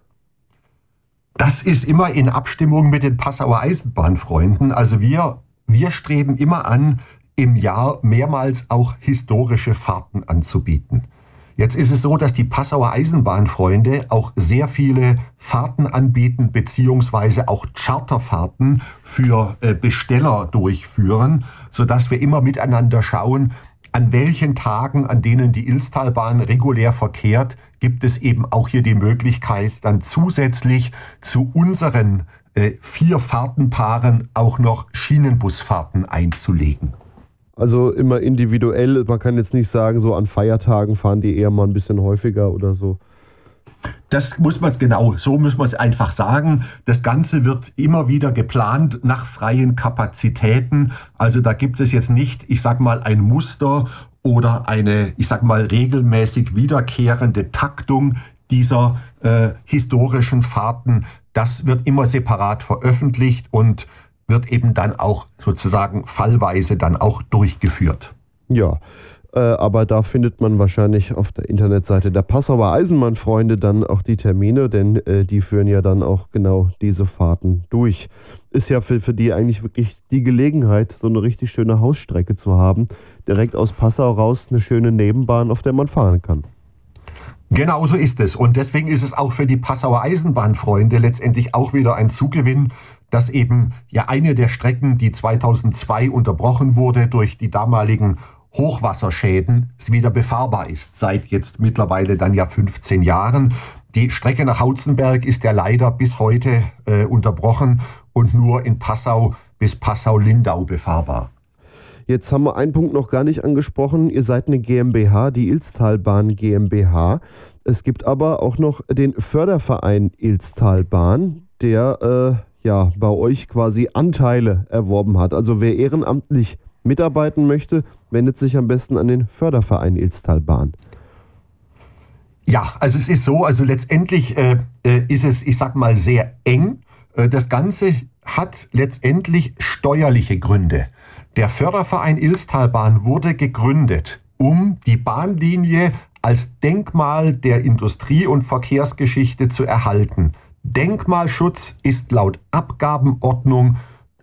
Das ist immer in Abstimmung mit den Passauer Eisenbahnfreunden. Also wir, wir streben immer an, im Jahr mehrmals auch historische Fahrten anzubieten. Jetzt ist es so, dass die Passauer Eisenbahnfreunde auch sehr viele Fahrten anbieten, beziehungsweise auch Charterfahrten für äh, Besteller durchführen, sodass wir immer miteinander schauen, an welchen Tagen, an denen die Ilztalbahn regulär verkehrt, gibt es eben auch hier die Möglichkeit, dann zusätzlich zu unseren äh, vier Fahrtenpaaren auch noch Schienenbusfahrten einzulegen. Also immer individuell, man kann jetzt nicht sagen, so an Feiertagen fahren die eher mal ein bisschen häufiger oder so. Das muss man genau, so muss man es einfach sagen. Das Ganze wird immer wieder geplant nach freien Kapazitäten. Also da gibt es jetzt nicht, ich sag mal, ein Muster oder eine, ich sag mal, regelmäßig wiederkehrende Taktung dieser äh, historischen Fahrten. Das wird immer separat veröffentlicht und wird eben dann auch sozusagen fallweise dann auch durchgeführt. Ja, äh, aber da findet man wahrscheinlich auf der Internetseite der Passauer Eisenbahnfreunde dann auch die Termine, denn äh, die führen ja dann auch genau diese Fahrten durch. Ist ja für, für die eigentlich wirklich die Gelegenheit, so eine richtig schöne Hausstrecke zu haben. Direkt aus Passau raus eine schöne Nebenbahn, auf der man fahren kann. Genau so ist es. Und deswegen ist es auch für die Passauer Eisenbahnfreunde letztendlich auch wieder ein Zugewinn, dass eben ja eine der Strecken, die zweitausendzwei unterbrochen wurde durch die damaligen Hochwasserschäden, wieder befahrbar ist, seit jetzt mittlerweile dann ja fünfzehn Jahren. Die Strecke nach Hautzenberg ist ja leider bis heute äh, unterbrochen und nur in Passau bis Passau-Lindau befahrbar. Jetzt haben wir einen Punkt noch gar nicht angesprochen. Ihr seid eine GmbH, die Ilztalbahn GmbH. Es gibt aber auch noch den Förderverein Ilztalbahn, der äh, ja bei euch quasi Anteile erworben hat. Also wer ehrenamtlich mitarbeiten möchte, wendet sich am besten an den Förderverein Ilztalbahn. Ja, also es ist so, also letztendlich äh, ist es, ich sag mal, sehr eng. Das Ganze hat letztendlich steuerliche Gründe. Der Förderverein Ilztalbahn wurde gegründet, um die Bahnlinie als Denkmal der Industrie- und Verkehrsgeschichte zu erhalten. Denkmalschutz ist laut Abgabenordnung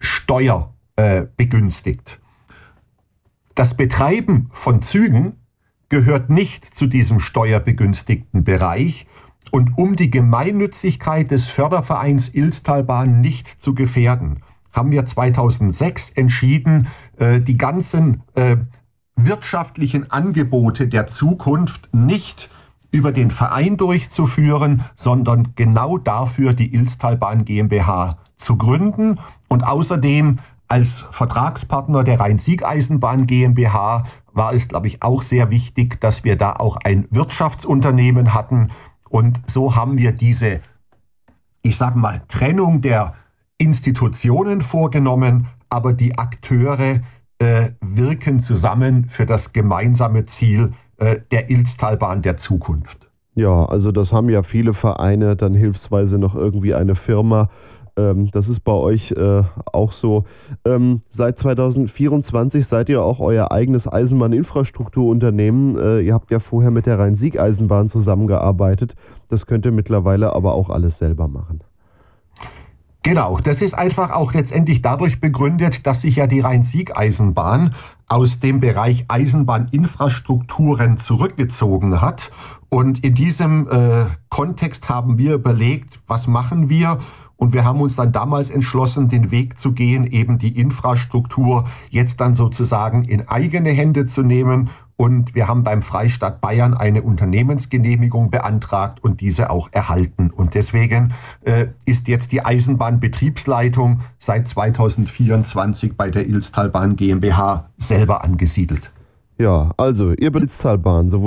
steuerbegünstigt. Äh, das Betreiben von Zügen gehört nicht zu diesem steuerbegünstigten Bereich. Und um die Gemeinnützigkeit des Fördervereins Ilztalbahn nicht zu gefährden, haben wir zweitausendsechs entschieden, äh, die ganzen äh, wirtschaftlichen Angebote der Zukunft nicht über den Verein durchzuführen, sondern genau dafür die Ilztalbahn GmbH zu gründen und außerdem als Vertragspartner der Rhein-Sieg-Eisenbahn GmbH war es, glaube ich, auch sehr wichtig, dass wir da auch ein Wirtschaftsunternehmen hatten. Und so haben wir diese, ich sage mal, Trennung der Institutionen vorgenommen, aber die Akteure äh, wirken zusammen für das gemeinsame Ziel äh, der Ilztalbahn der Zukunft. Ja, also das haben ja viele Vereine, dann hilfsweise noch irgendwie eine Firma. Ähm, das ist bei euch äh, auch so. Ähm, seit zweitausendvierundzwanzig seid ihr auch euer eigenes Eisenbahninfrastrukturunternehmen. Äh, ihr habt ja vorher mit der Rhein-Sieg-Eisenbahn zusammengearbeitet. Das könnt ihr mittlerweile aber auch alles selber machen. Genau, das ist einfach auch letztendlich dadurch begründet, dass sich ja die Rhein-Sieg-Eisenbahn aus dem Bereich Eisenbahninfrastrukturen zurückgezogen hat. Und in diesem äh, Kontext haben wir überlegt, was machen wir? Und wir haben uns dann damals entschlossen, den Weg zu gehen, eben die Infrastruktur jetzt dann sozusagen in eigene Hände zu nehmen und wir haben beim Freistaat Bayern eine Unternehmensgenehmigung beantragt und diese auch erhalten. Und deswegen äh, ist jetzt die Eisenbahnbetriebsleitung seit zweitausendvierundzwanzig bei der Ilztalbahn GmbH selber angesiedelt. Ja, also ihr Ilztalbahn, sowohl